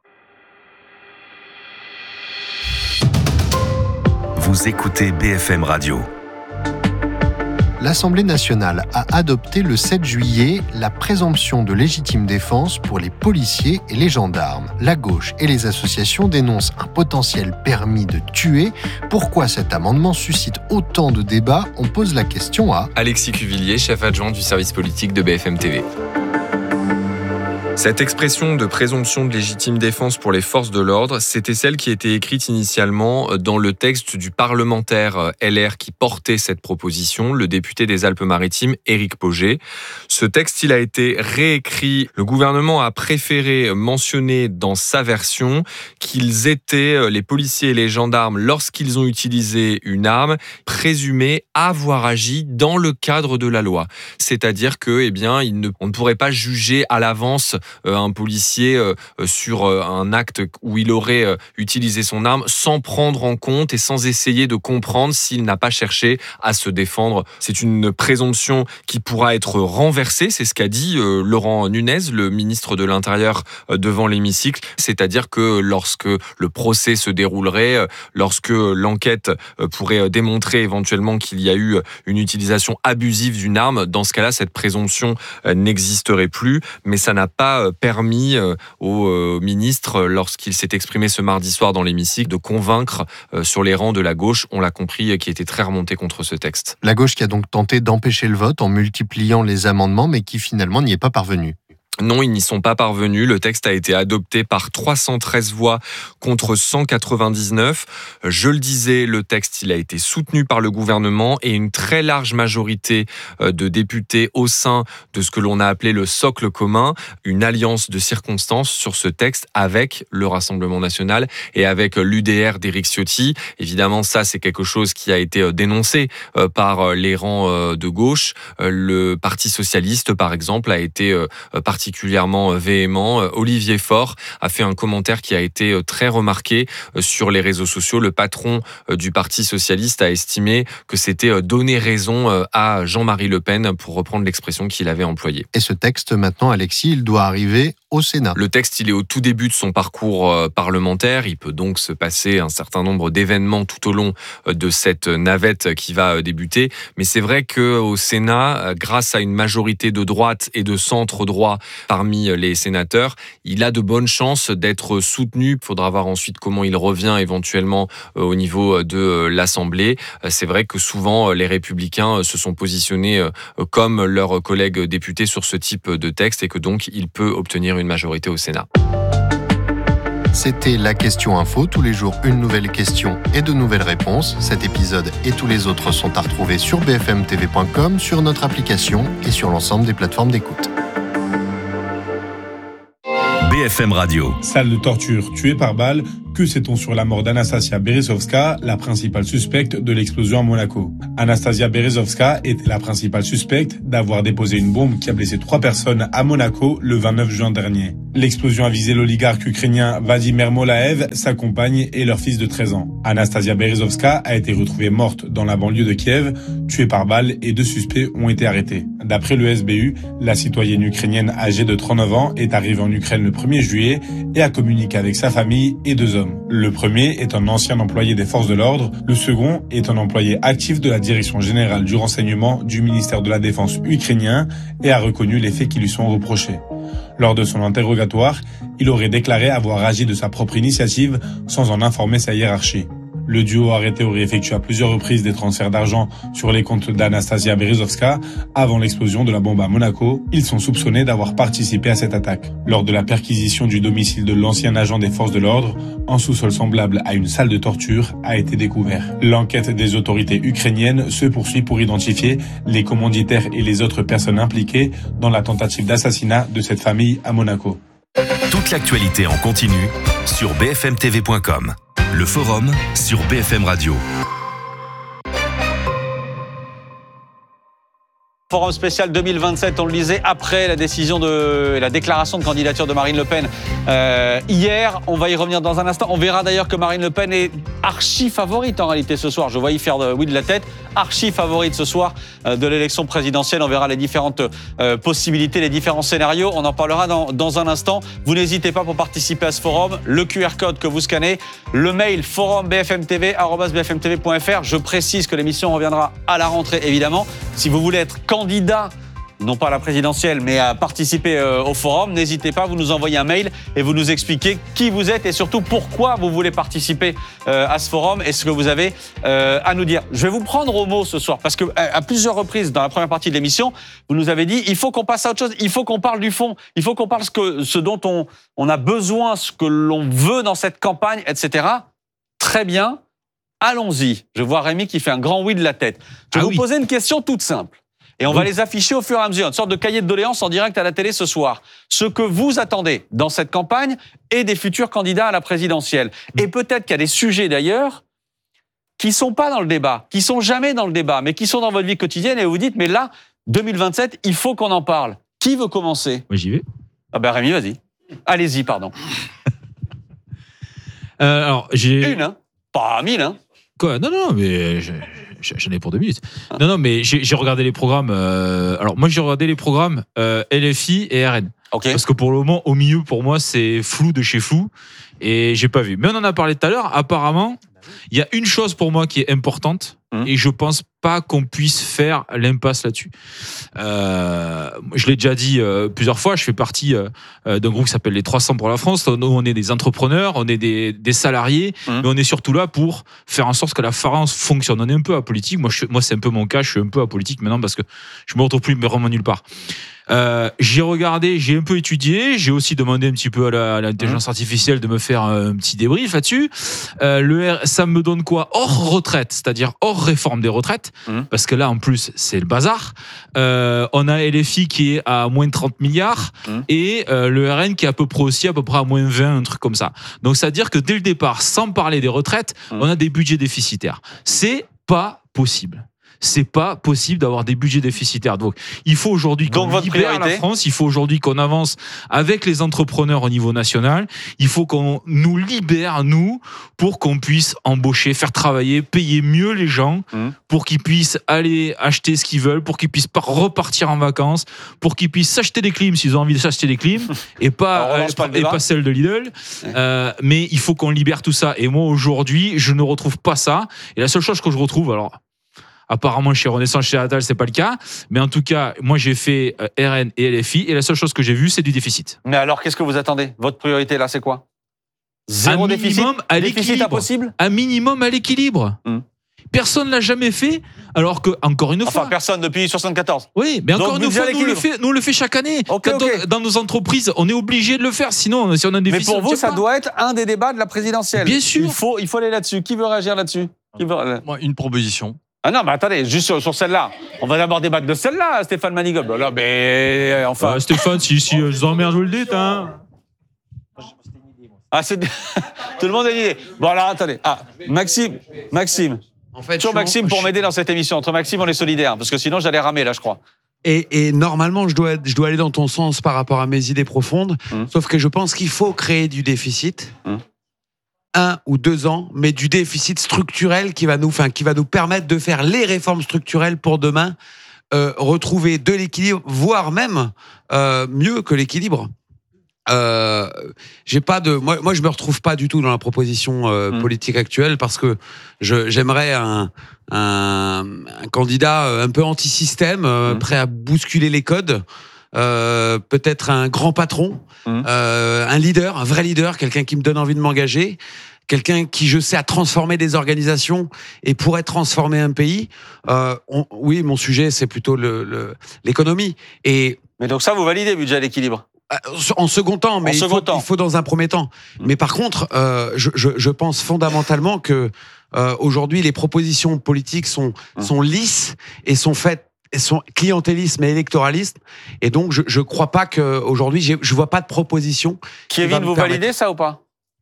Vous écoutez BFM Radio. L'Assemblée nationale a adopté le 7 juillet la présomption de légitime défense pour les policiers et les gendarmes. La gauche et les associations dénoncent un potentiel permis de tuer. Pourquoi cet amendement suscite autant de débats ? On pose la question à Alexis Cuvillier, chef adjoint du service politique de BFM TV. Cette expression de présomption de légitime défense pour les forces de l'ordre, c'était celle qui était écrite initialement dans le texte du parlementaire LR qui portait cette proposition, le député des Alpes-Maritimes, Éric Pauget. Ce texte, il a été réécrit. Le gouvernement a préféré mentionner dans sa version qu'ils étaient, les policiers et les gendarmes, lorsqu'ils ont utilisé une arme, présumés avoir agi dans le cadre de la loi. C'est-à-dire que, on ne pourrait pas juger à l'avance un policier sur un acte où il aurait utilisé son arme sans prendre en compte et sans essayer de comprendre s'il n'a pas cherché à se défendre. C'est une présomption qui pourra être renversée, c'est ce qu'a dit Laurent Nunez, le ministre de l'Intérieur, devant l'hémicycle. C'est-à-dire que lorsque le procès se déroulerait, lorsque l'enquête pourrait démontrer éventuellement qu'il y a eu une utilisation abusive d'une arme, dans ce cas-là, cette présomption n'existerait plus, mais ça n'a pas permis au ministre, lorsqu'il s'est exprimé ce mardi soir dans l'hémicycle, de convaincre sur les rangs de la gauche, on l'a compris, qui était très remonté contre ce texte. La gauche qui a donc tenté d'empêcher le vote en multipliant les amendements, mais qui finalement n'y est pas parvenue. Non, ils n'y sont pas parvenus. Le texte a été adopté par 313 voix contre 199. Je le disais, le texte, il a été soutenu par le gouvernement et une très large majorité de députés au sein de ce que l'on a appelé le socle commun, une alliance de circonstances sur ce texte avec le Rassemblement national et avec l'UDR d'Éric Ciotti. Évidemment, ça, c'est quelque chose qui a été dénoncé par les rangs de gauche. Le Parti socialiste, par exemple, a été particulièrement véhément. Olivier Faure a fait un commentaire qui a été très remarqué sur les réseaux sociaux. Le patron du Parti socialiste a estimé que c'était donner raison à Jean-Marie Le Pen, pour reprendre l'expression qu'il avait employée. Et ce texte, maintenant, Alexis, il doit arriver au Sénat. Le texte, il est au tout début de son parcours parlementaire. Il peut donc se passer un certain nombre d'événements tout au long de cette navette qui va débuter. Mais c'est vrai qu'au Sénat, grâce à une majorité de droite et de centre-droit parmi les sénateurs, il a de bonnes chances d'être soutenu. Il faudra voir ensuite comment il revient éventuellement au niveau de l'Assemblée. C'est vrai que souvent, les Républicains se sont positionnés comme leurs collègues députés sur ce type de texte et que donc il peut obtenir une majorité au Sénat. C'était la question info. Tous les jours, une nouvelle question et de nouvelles réponses. Cet épisode et tous les autres sont à retrouver sur bfmtv.com, sur notre application et sur l'ensemble des plateformes d'écoute. BFM Radio. Salle de torture tuée par balle. Que sait-on sur la mort d'Anastasia Berezovska, la principale suspecte de l'explosion à Monaco? Anastasia Berezovska était la principale suspecte d'avoir déposé une bombe qui a blessé 3 personnes à Monaco le 29 juin dernier. L'explosion a visé l'oligarque ukrainien Vladimir Molaev, sa compagne et leur fils de 13 ans. Anastasia Berezovska a été retrouvée morte dans la banlieue de Kiev, tuée par balle, et 2 suspects ont été arrêtés. D'après le SBU, la citoyenne ukrainienne âgée de 39 ans est arrivée en Ukraine le 1er juillet et a communiqué avec sa famille et 2 hommes. Le premier est un ancien employé des forces de l'ordre, le second est un employé actif de la Direction générale du renseignement du ministère de la Défense ukrainien et a reconnu les faits qui lui sont reprochés. Lors de son interrogatoire, il aurait déclaré avoir agi de sa propre initiative sans en informer sa hiérarchie. Le duo arrêté aurait effectué à plusieurs reprises des transferts d'argent sur les comptes d'Anastasia Berezovska avant l'explosion de la bombe à Monaco. Ils sont soupçonnés d'avoir participé à cette attaque. Lors de la perquisition du domicile de l'ancien agent des forces de l'ordre, un sous-sol semblable à une salle de torture a été découvert. L'enquête des autorités ukrainiennes se poursuit pour identifier les commanditaires et les autres personnes impliquées dans la tentative d'assassinat de cette famille à Monaco. Toute l'actualité en continu sur bfmtv.com. Le forum sur BFM Radio. Forum spécial 2027, on le disait, après la décision la déclaration de candidature de Marine Le Pen hier. On va y revenir dans un instant. On verra d'ailleurs que Marine Le Pen est archi favorite en réalité ce soir. Je vois y faire oui de la tête. Archi favorite ce soir de l'élection présidentielle. On verra les différentes possibilités, les différents scénarios. On en parlera dans un instant. Vous n'hésitez pas pour participer à ce forum. Le QR code que vous scannez, le mail forum@bfmtv.fr. Je précise que l'émission reviendra à la rentrée évidemment. Si vous voulez être candidat, non pas à la présidentielle, mais à participer au forum, n'hésitez pas, vous nous envoyez un mail et vous nous expliquez qui vous êtes et surtout pourquoi vous voulez participer à ce forum et ce que vous avez à nous dire. Je vais vous prendre au mot ce soir parce que à plusieurs reprises dans la première partie de l'émission, vous nous avez dit il faut qu'on passe à autre chose, il faut qu'on parle du fond, il faut qu'on parle ce dont on a besoin, ce que l'on veut dans cette campagne, etc. Très bien, allons-y. Je vois Rémi qui fait un grand oui de la tête. Je vais vous poser une question toute simple. Et on va les afficher au fur et à mesure, une sorte de cahier de doléances en direct à la télé ce soir. Ce que vous attendez dans cette campagne et des futurs candidats à la présidentielle. Et peut-être qu'il y a des sujets d'ailleurs qui sont pas dans le débat, qui sont jamais dans le débat, mais qui sont dans votre vie quotidienne et vous dites, mais là, 2027, il faut qu'on en parle. Qui veut commencer? Moi, j'y vais. Ah ben Rémi, vas-y. Allez-y, pardon. Alors, j'ai... Une, hein? Pas 1000, hein? Quoi? Non, mais... J'en ai pour 2 minutes. Non, mais j'ai regardé les programmes. Alors, moi, j'ai regardé les programmes LFI et RN. Okay. Parce que pour le moment, au milieu, pour moi, c'est flou de chez flou. Et j'ai pas vu. Mais on en a parlé tout à l'heure. Apparemment, il y a une chose pour moi qui est importante. Et je pense pas qu'on puisse faire l'impasse là-dessus. Je l'ai déjà dit plusieurs fois, je fais partie d'un groupe qui s'appelle les 300 pour la France. Nous, on est des entrepreneurs, on est des salariés, mais on est surtout là pour faire en sorte que la France fonctionne. On est un peu apolitique. Moi, c'est un peu mon cas. Je suis un peu apolitique maintenant parce que je me retrouve plus vraiment nulle part. J'ai regardé, j'ai un peu étudié, j'ai aussi demandé un petit peu à l'intelligence artificielle de me faire un petit débrief là-dessus. Ça me donne quoi? Hors retraite, c'est-à-dire hors réforme des retraites, parce que là en plus c'est le bazar. On a LFI qui est à moins de 30 milliards et le RN qui est à peu près à moins 20, un truc comme ça. Donc c'est à dire que dès le départ, sans parler des retraites, on a des budgets déficitaires. C'est pas possible. C'est pas possible d'avoir des budgets déficitaires. Donc, il faut aujourd'hui qu'on libère la France. Il faut aujourd'hui qu'on avance avec les entrepreneurs au niveau national. Il faut qu'on nous libère, nous, pour qu'on puisse embaucher, faire travailler, payer mieux les gens, pour qu'ils puissent aller acheter ce qu'ils veulent, pour qu'ils puissent pas repartir en vacances, pour qu'ils puissent s'acheter des clims s'ils ont envie de s'acheter des clims, et pas celles de Lidl. Mais il faut qu'on libère tout ça. Et moi, aujourd'hui, je ne retrouve pas ça. Et la seule chose que je retrouve, alors, apparemment, chez Renaissance, chez Attal, c'est pas le cas. Mais en tout cas, moi, j'ai fait RN et LFI. Et la seule chose que j'ai vue, c'est du déficit. Mais alors, qu'est-ce que vous attendez? Votre priorité, là, c'est quoi? Zéro déficit? Déficit impossible? Un minimum à l'équilibre. Personne l'a jamais fait, alors que, encore une fois. Enfin, personne depuis 74. Oui, mais encore une fois, nous on le fait chaque année. Dans nos entreprises, on est obligé de le faire, sinon, si on a un déficit. Mais pour vous, ça doit être un des débats de la présidentielle. Bien sûr. Il faut aller là-dessus. Qui veut réagir là-dessus? Moi, une proposition. Ah non, mais attendez, juste sur celle-là. On va d'abord débattre de celle-là, Stéphane Manigold. Là, mais enfin. Stéphane, si je vous emmerde, vous le dites, hein. Ah, c'est. Tout le monde a une idée. Bon, alors, attendez. Ah, Maxime. En fait, toujours Maxime pour m'aider dans cette émission. Entre Maxime, on est solidaires. Parce que sinon, j'allais ramer, là, je crois. Et normalement, je dois aller dans ton sens par rapport à mes idées profondes. Sauf que je pense qu'il faut créer du déficit. 1 ou 2 ans, mais du déficit structurel qui va nous permettre de faire les réformes structurelles pour demain, retrouver de l'équilibre, voire même mieux que l'équilibre. J'ai pas de, moi, je me retrouve pas du tout dans la proposition politique actuelle parce que j'aimerais un candidat un peu anti-système, prêt à bousculer les codes. Peut-être un grand patron, un leader, un vrai leader, quelqu'un qui me donne envie de m'engager, quelqu'un qui, je sais, a transformé des organisations et pourrait transformer un pays. Oui, mon sujet, c'est plutôt l'économie. Mais donc ça, vous validez, budget à l'équilibre? En second temps, mais il faut dans un premier temps. Mais par contre, je pense fondamentalement que aujourd'hui, les propositions politiques sont lisses et sont faites. Elles sont clientélisme et électoralisme, et donc je crois pas qu'aujourd'hui je vois pas de proposition. Kevin, vous validez ça ou pas?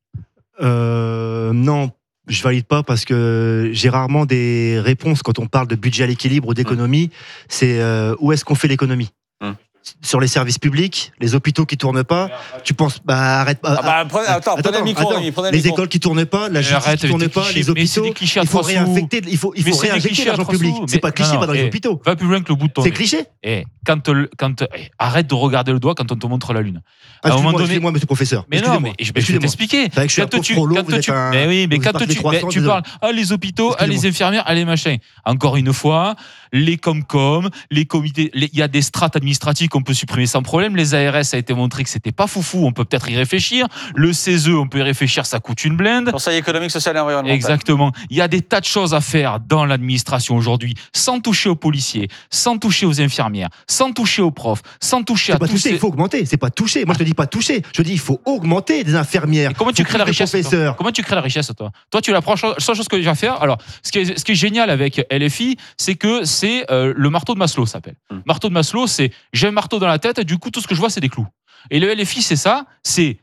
Non, je valide pas parce que j'ai rarement des réponses quand on parle de budget à l'équilibre ou d'économie. C'est où est-ce qu'on fait l'économie? Sur les services publics, les hôpitaux qui tournent pas, tu penses, arrête. Attends, prenez le micro. Les écoles qui tournent pas, la justice qui tourne pas, les hôpitaux, il faut réinjecter, il faut réinjecter l'argent public. C'est pas cliché, pas dans les hôpitaux. Va plus loin que le bout de ton nez. C'est cliché. Arrête de regarder le doigt quand on te montre la lune. À un moment donné, excusez-moi, monsieur le professeur. Mais non, mais je vais t'expliquer. Quand tu parles, les hôpitaux, les infirmières, les machins. Encore une fois, les Comcom, les comités, il y a des strates administratives qu'on peut supprimer sans problème. Les ARS, ça a été montré que c'était pas foufou, on peut peut-être y réfléchir. Le CESE, on peut y réfléchir, ça coûte une blinde. Conseil économique, social et environnemental. Exactement. Il y a des tas de choses à faire dans l'administration aujourd'hui, sans toucher aux policiers, sans toucher aux infirmières, sans toucher aux profs, sans toucher à tous. Il faut augmenter, c'est pas toucher. Moi, je te dis pas toucher. Je dis il faut augmenter des infirmières. Comment tu crées la richesse, Comment tu crées la richesse, toi? Toi, tu l'approches. La seule chose que j'ai à faire. Alors, ce qui est génial avec LFI, c'est que c'est le marteau de Maslow, ça s'appelle. Marteau de Maslow, c'est j'ai un marteau dans la tête, du coup, tout ce que je vois, c'est des clous. Et le LFI, c'est ça, c'est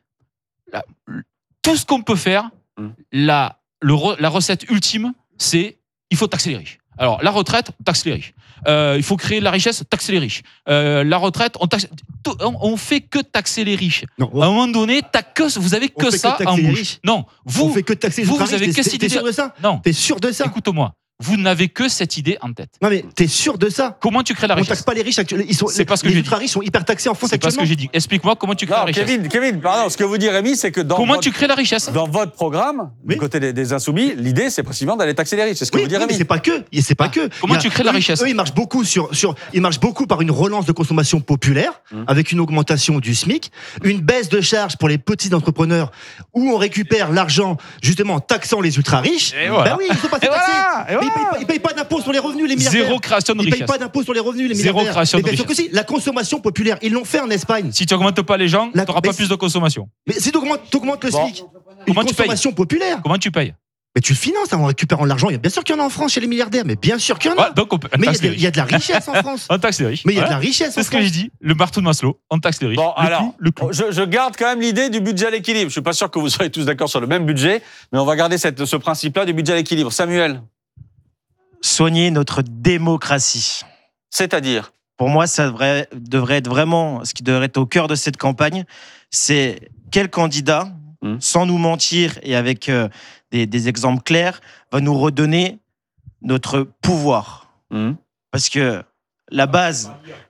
tout ce qu'on peut faire. La recette ultime, c'est il faut taxer les riches. Alors, la retraite, taxe les riches. Il faut créer de la richesse, taxer les riches. La retraite, on fait que taxer les riches. Non, à un moment donné, vous avez que ça en bouche. Non, vous fait que taxer les riches. Vous avez que cette idée. T'es sûr de ça? Non. T'es sûr de ça? Écoute-moi. Vous n'avez que cette idée en tête. Non mais t'es sûr de ça? Comment tu crées la richesse? On taxe pas les riches actuellement. Les ultra riches sont hyper taxés en France actuellement. C'est pas ce que j'ai dit. Explique-moi comment tu crées la richesse. Kevin, pardon. Ce que vous dit Rémi, c'est que tu crées la richesse? Dans votre programme, du côté des Insoumis, l'idée c'est précisément d'aller taxer les riches. C'est ce que vous dit Rémi. Mais c'est pas que. Comment tu crées la richesse? Eux, ils marchent beaucoup par une relance de consommation populaire, avec une augmentation du SMIC, une baisse de charges pour les petits entrepreneurs, où on récupère l'argent justement en taxant les ultra riches. Ben oui, ils sont pas taxés. Ils payent pas d'impôts sur les revenus, les milliardaires. Zéro création de richesse. Ils payent pas d'impôts sur les revenus, les milliardaires. Zéro création de richesse. Bien sûr que si, la consommation populaire, ils l'ont fait en Espagne. Si tu augmentes pas les gens, tu n'auras pas plus de consommation. Mais si tu augmentes le SMIC, une consommation populaire. Comment tu payes? Mais tu le finances en récupérant l'argent. Bien sûr qu'il y en a en France chez les milliardaires, mais bien sûr qu'il y en a. Mais il y a de la richesse en France. On taxe les riches. Mais il y a de la richesse en France. C'est ce que j'ai dit. Le marteau de Maslow, on taxe les riches. Bon, alors, je garde quand même l'idée du budget à l'équilibre. Je suis pas sûr que vous soyez tous d'accord sur le même budget, mais on va garder ce principe-là du budget à l'équilibre. Samuel. Soigner notre démocratie. C'est-à-dire? Pour moi, ça devrait être vraiment ce qui devrait être au cœur de cette campagne. C'est quel candidat, sans nous mentir et avec des exemples clairs, va nous redonner notre pouvoir. Parce que la base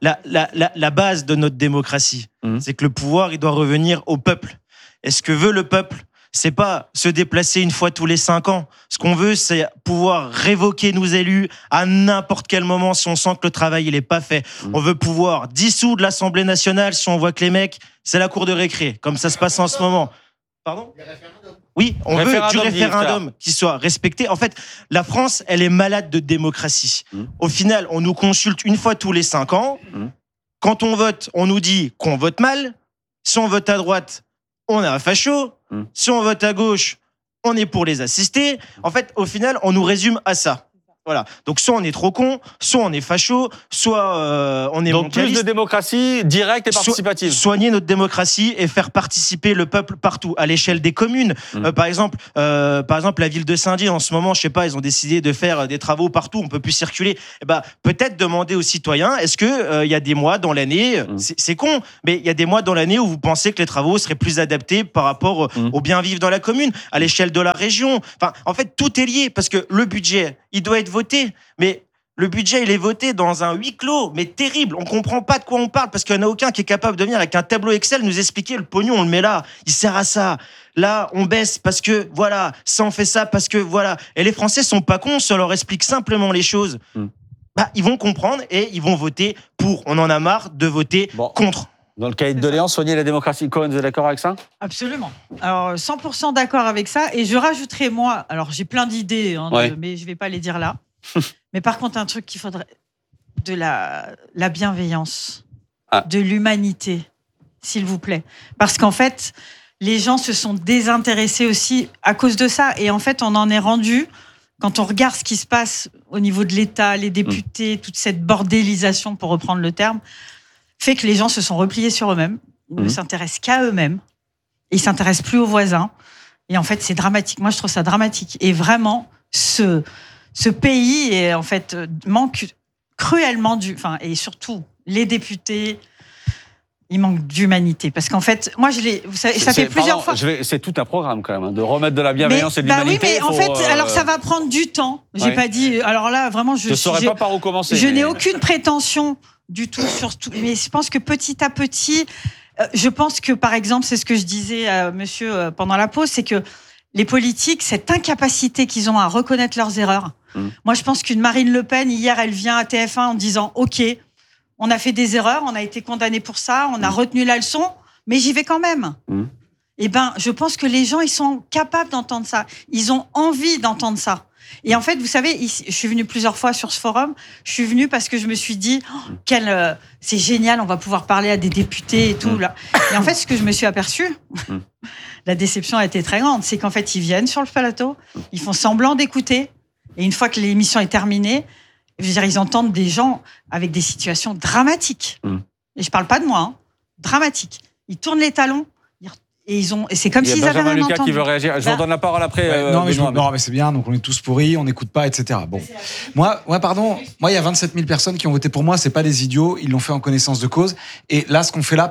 de notre démocratie, c'est que le pouvoir, il doit revenir au peuple. Et ce que veut le peuple, c'est pas se déplacer une fois tous les 5 ans. Ce qu'on veut, c'est pouvoir révoquer nos élus à n'importe quel moment si on sent que le travail il est pas fait. On veut pouvoir dissoudre l'Assemblée nationale si on voit que les mecs, c'est la cour de récré, comme ça se passe en ce moment. Pardon ? Oui, on veut du Référendum, référendum qui soit respecté. En fait, la France, elle est malade de démocratie. Au final, on nous consulte une fois tous les 5 ans. Quand on vote, on nous dit qu'on vote mal. Si on vote à droite, on est un facho. Si on vote à gauche, on est pour les assister. En fait, au final, on nous résume à ça. Voilà. Donc, soit on est trop con, soit on est facho, soit on est Donc, mondialiste. plus de démocratie directe et participative. Soigner notre démocratie et faire participer le peuple partout, à l'échelle des communes. Par exemple, la ville de Saint-Dié, en ce moment, je sais pas, ils ont décidé de faire des travaux partout, on peut plus circuler. Eh ben, peut-être demander aux citoyens, est-ce que y a des mois dans l'année, c'est con, mais il y a des mois dans l'année où vous pensez que les travaux seraient plus adaptés par rapport au bien vivre dans la commune, à l'échelle de la région. Enfin, en fait, tout est lié parce que le budget, il doit être voté, mais le budget, il est voté dans un huis clos, mais terrible. On comprend pas de quoi on parle parce qu'il n'y en a aucun qui est capable de venir avec un tableau Excel nous expliquer le pognon, on le met là, il sert à ça. Là, on baisse parce que voilà, ça on fait ça parce que voilà. Et les Français sont pas cons, ça leur explique simplement les choses. Bah, ils vont comprendre et ils vont voter pour. On en a marre de voter contre. Dans le cahier de doléances, soigner la démocratie. Cohen, vous êtes d'accord avec ça? Absolument. Alors, 100% d'accord avec ça. Et je rajouterai, moi, alors j'ai plein d'idées, mais je ne vais pas les dire là. Mais par contre, un truc qu'il faudrait, de la bienveillance, de l'humanité, s'il vous plaît. Parce qu'en fait, les gens se sont désintéressés aussi à cause de ça. Et en fait, on en est rendu, quand on regarde ce qui se passe au niveau de l'État, les députés, toute cette bordélisation, pour reprendre le terme, fait que les gens se sont repliés sur eux-mêmes, ils ne s'intéressent qu'à eux-mêmes, ils ne s'intéressent plus aux voisins. Et en fait, c'est dramatique. Moi, je trouve ça dramatique. Et vraiment, ce pays est, en fait, manque cruellement et surtout, les députés, ils manquent d'humanité. Parce qu'en fait, moi, vous savez, ça fait plusieurs fois. C'est tout un programme, quand même, de remettre de la bienveillance et de l'humanité. Oui, mais en fait, alors ça va prendre du temps. J'ai pas dit. Alors là, vraiment, je ne saurais pas par où commencer. Je n'ai aucune prétention du tout sur tout. Mais je pense que petit à petit, je pense que, par exemple, c'est ce que je disais à monsieur pendant la pause, c'est que les politiques, cette incapacité qu'ils ont à reconnaître leurs erreurs. Moi, je pense qu'une Marine Le Pen, hier, elle vient à TF1 en disant « Ok, on a fait des erreurs, on a été condamné pour ça, on a retenu la leçon, mais j'y vais quand même. » Eh ben, je pense que les gens, ils sont capables d'entendre ça. Ils ont envie d'entendre ça. Et en fait, vous savez, je suis venue plusieurs fois sur ce forum. Je suis venue parce que je me suis dit, c'est génial, on va pouvoir parler à des députés et tout. Là. Et en fait, ce que je me suis aperçue, la déception a été très grande, c'est qu'en fait, ils viennent sur le plateau, ils font semblant d'écouter, et une fois que l'émission est terminée, je veux dire, ils entendent des gens avec des situations dramatiques. Et je parle pas de moi, dramatiques. Ils tournent les talons. Et c'est comme s'ils avaient rien entendu. Qui veut réagir. Je vous donne la parole après. Non, mais c'est bien. Donc on est tous pourris, on n'écoute pas, etc. Bon, moi, il y a 27 000 personnes qui ont voté pour moi. C'est pas des idiots. Ils l'ont fait en connaissance de cause. Et là, ce qu'on fait là,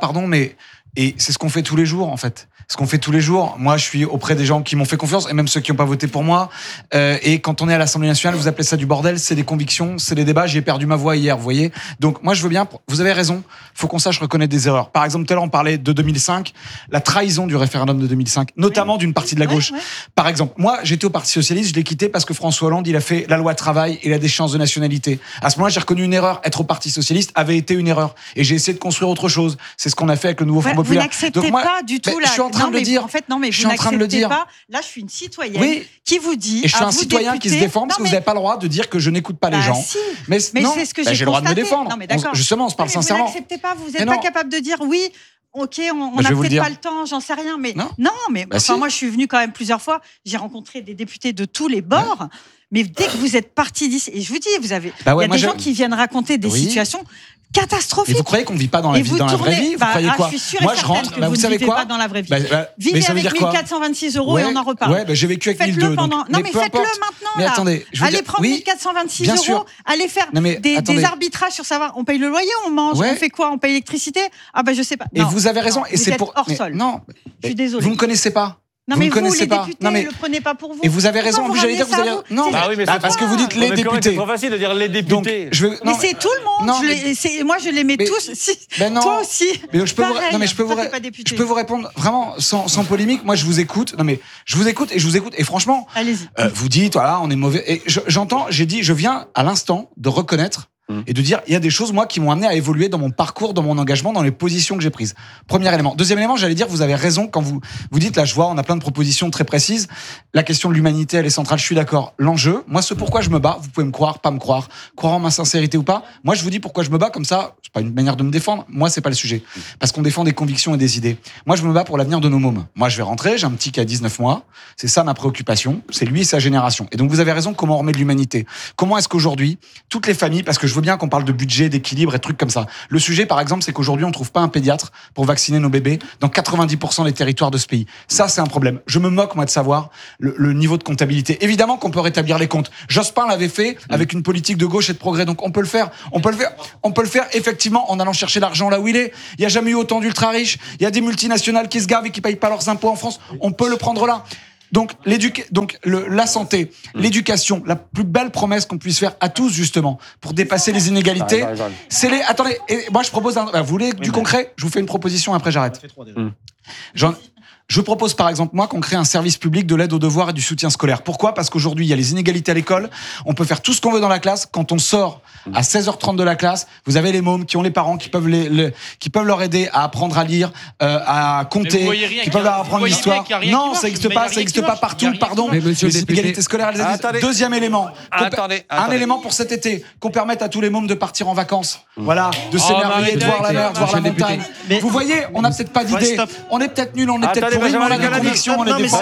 et c'est ce qu'on fait tous les jours, en fait. Ce qu'on fait tous les jours. Moi, je suis auprès des gens qui m'ont fait confiance, et même ceux qui n'ont pas voté pour moi. Et quand on est à l'Assemblée nationale, vous appelez ça du bordel, c'est des convictions, c'est des débats. J'ai perdu ma voix hier, vous voyez. Donc, moi, je veux bien. Vous avez raison. Faut qu'on sache reconnaître des erreurs. Par exemple, tout à l'heure, on parlait de 2005, la trahison du référendum de 2005, notamment d'une partie de la gauche. Par exemple, moi, j'étais au Parti socialiste, je l'ai quitté parce que François Hollande, il a fait la loi travail et la déchéance de nationalité. À ce moment-là, j'ai reconnu une erreur. Être au Parti socialiste avait été une erreur. Et j'ai essayé de construire autre chose. C'est ce qu'on a fait avec le nouveau Front populaire. Vous n'acceptez pas du tout je suis en train de le dire. En fait, non, mais vous n'acceptez pas. Là, je suis une citoyenne qui vous dit. Et je suis un citoyen qui se défend parce que vous n'avez pas le droit de dire que je n'écoute pas les gens. Si. Mais c'est ce que j'ai le droit de me défendre. Non, mais d'accord. Justement, on se parle sincèrement. Vous n'acceptez pas. Vous n'êtes pas capable de dire oui. Ok, on n'a peut-être pas le temps, j'en sais rien, mais moi je suis venue quand même plusieurs fois. J'ai rencontré des députés de tous les bords. Mais dès que vous êtes parti d'ici, et je vous dis, il y a des gens qui viennent raconter des situations catastrophique. Et vous croyez qu'on ne vit pas dans la vraie vie? Vous croyez quoi? Je suis sûre moi, je rentre. vous ne vivez pas dans la vraie vie. Vivez avec 1426 € et on en reparle. Ouais, j'ai vécu avec 1002. Non, mais faites-le maintenant. Mais attendez, allez prendre 1426 €, allez faire des arbitrages sur savoir. On paye le loyer, on mange, on fait quoi? On paye l'électricité? Ah ben je sais pas. Et vous avez raison. Et c'est pour. Hors sol. Non, je suis désolée. Vous ne me connaissez pas. Non, mais vous, les députés, ne le prenez pas pour vous. Et vous avez raison. En plus, j'allais dire, vous avez. Non, parce que vous dites les députés. C'est trop facile de dire les députés. Mais c'est tout le monde. Moi, je les mets tous. Toi aussi. Mais je peux vous répondre vraiment sans polémique. Moi, je vous écoute. Non, mais je vous écoute. Et franchement, allez-y. Vous dites, voilà, on est mauvais. Et j'entends, j'ai dit, je viens à l'instant de reconnaître et de dire il y a des choses moi qui m'ont amené à évoluer dans mon parcours, dans mon engagement, dans les positions que j'ai prises. Premier élément. Deuxième élément, j'allais dire vous avez raison quand vous dites là je vois on a plein de propositions très précises. La question de l'humanité elle est centrale. Je suis d'accord. L'enjeu, moi ce pourquoi je me bats, vous pouvez me croire, pas me croire en ma sincérité ou pas. Moi je vous dis pourquoi je me bats comme ça. C'est pas une manière de me défendre. Moi c'est pas le sujet parce qu'on défend des convictions et des idées. Moi je me bats pour l'avenir de nos mômes. Moi je vais rentrer, j'ai un petit qui a 19 mois. C'est ça ma préoccupation. C'est lui et sa génération. Et donc vous avez raison. Comment on remet de l'humanité? Comment est-ce qu'aujourd'hui toutes les familles, parce que je veux bien qu'on parle de budget, d'équilibre et trucs comme ça. Le sujet, par exemple, c'est qu'aujourd'hui, on trouve pas un pédiatre pour vacciner nos bébés dans 90% des territoires de ce pays. Ça, c'est un problème. Je me moque, moi, de savoir le niveau de comptabilité. Évidemment qu'on peut rétablir les comptes. Jospin l'avait fait avec une politique de gauche et de progrès. Donc, on peut le faire. On peut le faire, effectivement, en allant chercher l'argent là où il est. Il y a jamais eu autant d'ultra-riches. Il y a des multinationales qui se gavent et qui payent pas leurs impôts en France. On peut le prendre là. Donc, la santé, l'éducation, la plus belle promesse qu'on puisse faire à tous, justement, pour dépasser les inégalités, c'est attendez, et moi je propose vous voulez du concret? Je vous fais une proposition, après j'arrête. Je propose par exemple, moi, qu'on crée un service public de l'aide aux devoirs et du soutien scolaire. Pourquoi? Parce qu'aujourd'hui, il y a les inégalités à l'école. On peut faire tout ce qu'on veut dans la classe. Quand on sort à 16h30 de la classe, vous avez les mômes qui ont les parents qui peuvent qui peuvent leur aider à apprendre à lire, à compter, qui peuvent leur apprendre l'histoire. Non, ça n'existe pas partout, pardon. Mais monsieur les inégalités scolaires, deuxième élément. Un élément pour cet été, qu'on permette à tous les mômes de partir en vacances. Voilà, de s'émerveiller, de voir la mer, de voir la montagne. Vous voyez, on n'a peut-être pas d'idée. On est peut-être nul, on est peut-être pourri, mais on a des convictions, on est des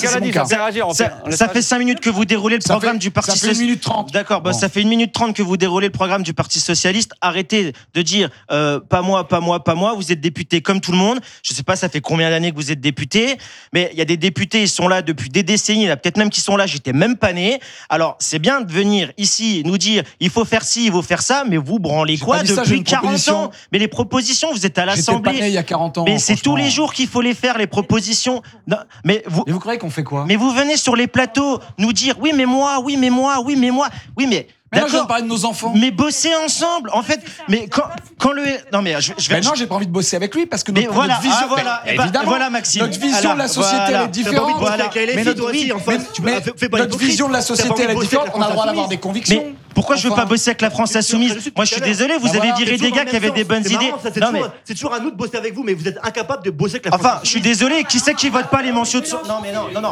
Ça fait 5 minutes que vous déroulez le programme du Parti Socialiste. Ça fait 1 minute 30. D'accord, ça fait 1 minute 30 que vous déroulez le programme du Parti Socialiste. Arrêtez de dire pas moi, pas moi, pas moi. Vous êtes député comme tout le monde. Je sais pas, ça fait combien d'années que vous êtes député, mais il y a des députés, ils sont là depuis des décennies. Il y en a peut-être même qui sont là, j'étais même pas né. Alors, c'est bien de venir ici nous dire il faut faire ci, il faut faire ça, mais vous branlez quoi depuis 40 ans? Mais les propositions, vous êtes à l'Assemblée. J'étais pas né il y a 40 ans. Mais c'est tous les jours qu'il faut les faire, les propositions. Non, mais vous croyez qu'on fait quoi? Mais vous venez sur les plateaux nous dire oui mais moi, oui mais moi, oui mais moi, oui mais d'accord. Je veux parler de nos enfants. Mais bosser ensemble, en fait. Mais quand le non mais je vais. Non, j'ai pas envie de bosser avec lui parce que notre vision. Évidemment. Voilà Maxime. Notre vision de la société elle est différente. Mais notre vision de la société elle est différente. On a le droit d'avoir des convictions. Mais pourquoi je veux pas bosser avec la France insoumise? Moi, je suis désolé. Vous avez viré des gars qui avaient des bonnes idées. Non mais c'est toujours à nous de bosser avec vous, mais vous êtes incapable de bosser avec la France. Enfin, je suis désolé. Qui c'est qui vote pas les mentions de censure? Non mais non.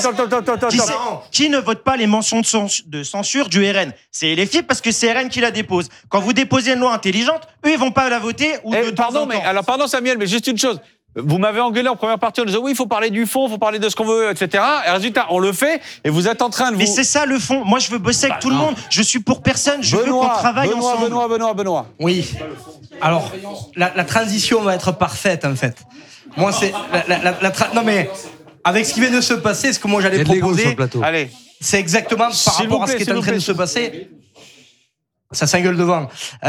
Qui ne vote pas les mentions de censure du RN? C'est LFI parce que c'est RN qui la dépose. Quand vous déposez une loi intelligente, eux ils vont pas la voter. Pardon Samuel, mais juste une chose. Vous m'avez engueulé en première partie en disant oui, il faut parler du fond, il faut parler de ce qu'on veut, etc. Et résultat, on le fait et vous êtes en train de Mais c'est ça le fond. Moi, je veux bosser avec tout le monde. Je suis pour personne. Je veux qu'on travaille ensemble. Benoît. Oui. Alors, la transition va être parfaite en fait. Moi, c'est non mais avec ce qui vient de se passer, ce que moi j'allais proposer, c'est exactement par rapport à ce qui est en train de se passer. Ça s'engueule devant.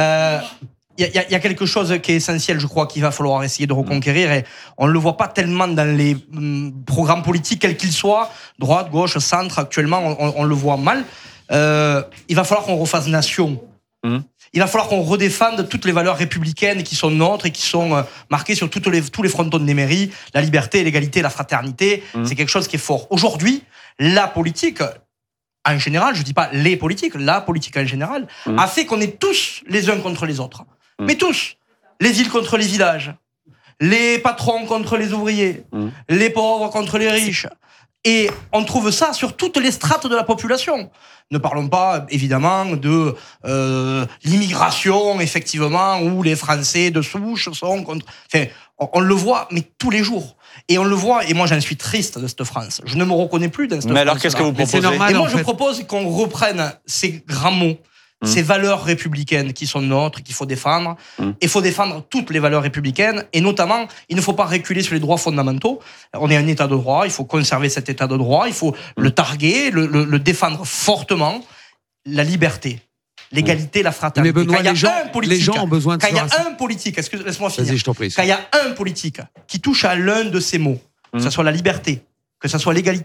Il y a quelque chose qui est essentiel, je crois, qu'il va falloir essayer de reconquérir, et on ne le voit pas tellement dans les programmes politiques, quels qu'ils soient, droite, gauche, centre, actuellement, on le voit mal. Il va falloir qu'on refasse nation. Il va falloir qu'on redéfende toutes les valeurs républicaines qui sont nôtres et qui sont marquées sur tous les frontons des mairies, la liberté, l'égalité, la fraternité. C'est quelque chose qui est fort. Aujourd'hui, la politique, en général, je dis pas les politiques, la politique en général, a fait qu'on est tous les uns contre les autres. Mais tous. Les villes contre les villages, les patrons contre les ouvriers, les pauvres contre les riches. Et on trouve ça sur toutes les strates de la population. Ne parlons pas, évidemment, de l'immigration, effectivement, où les Français de souche sont contre... Enfin, on le voit, mais tous les jours. Et on le voit, et moi j'en suis triste de cette France. Je ne me reconnais plus dans cette France. Mais alors qu'est-ce que vous proposez? Et moi je propose qu'on reprenne ces grands mots, ces valeurs républicaines qui sont nôtres, qu'il faut défendre. Il faut défendre toutes les valeurs républicaines, et notamment, il ne faut pas reculer sur les droits fondamentaux. On est un état de droit, il faut conserver cet état de droit, il faut le targuer, le défendre fortement. La liberté, l'égalité, la fraternité. Mais Benoît, les gens ont besoin de quand il y a un politique, laisse-moi finir. Vas-y, je t'en prie. Quand il y a un politique qui touche à l'un de ces mots, que ce soit la liberté, que ce soit l'égalité,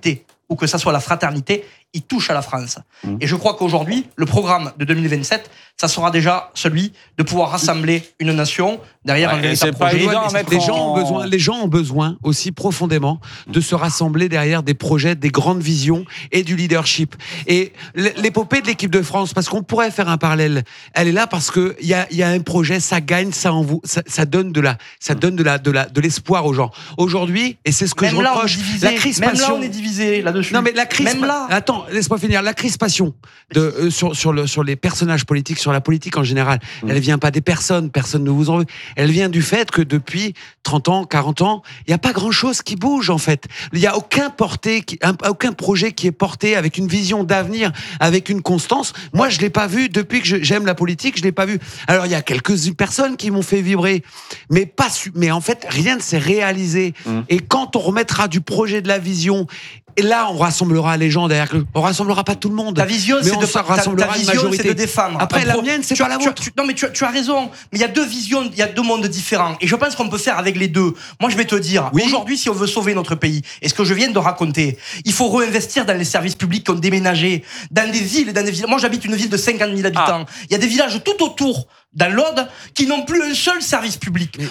ou que ça soit la fraternité, il touche à la France. Et je crois qu'aujourd'hui, le programme de 2027, ça sera déjà celui de pouvoir rassembler une nation derrière un véritable projet. Les gens ont besoin aussi profondément de se rassembler derrière des projets, des grandes visions et du leadership. Et l'épopée de l'équipe de France, parce qu'on pourrait faire un parallèle, elle est là parce que il y a un projet, ça gagne, ça donne de l'espoir aux gens. Aujourd'hui, et c'est ce que même je là, reproche, la crispation. Même là, on est divisé là-dessus. Non, mais la crispation. Même là. Attends, laisse-moi finir. La crispation sur les personnages politiques, sur la politique en général, elle vient pas des personnes ne vous en veut. Elle vient du fait que depuis 30 ans, 40 ans, il n'y a pas grand-chose qui bouge, en fait. Il n'y a aucun projet qui est porté avec une vision d'avenir, avec une constance. Moi, je l'ai pas vu depuis que j'aime la politique, je l'ai pas vu. Alors, il y a quelques personnes qui m'ont fait vibrer, mais en fait, rien ne s'est réalisé. Et quand on remettra du projet, de la vision, et là, on rassemblera les gens derrière. On rassemblera pas tout le monde. Ta vision, c'est de défendre. Après, la mienne, c'est pas la vôtre. Non, mais tu as raison. Mais il y a deux visions, il y a deux mondes différents. Et je pense qu'on peut faire avec les deux. Moi, je vais te dire, aujourd'hui, si on veut sauver notre pays, et ce que je viens de raconter, il faut réinvestir dans les services publics qui ont déménagé, dans des villes, Moi, j'habite une ville de 50 000 habitants. Il y a des villages tout autour, dans l'Aude, qui n'ont plus un seul service public.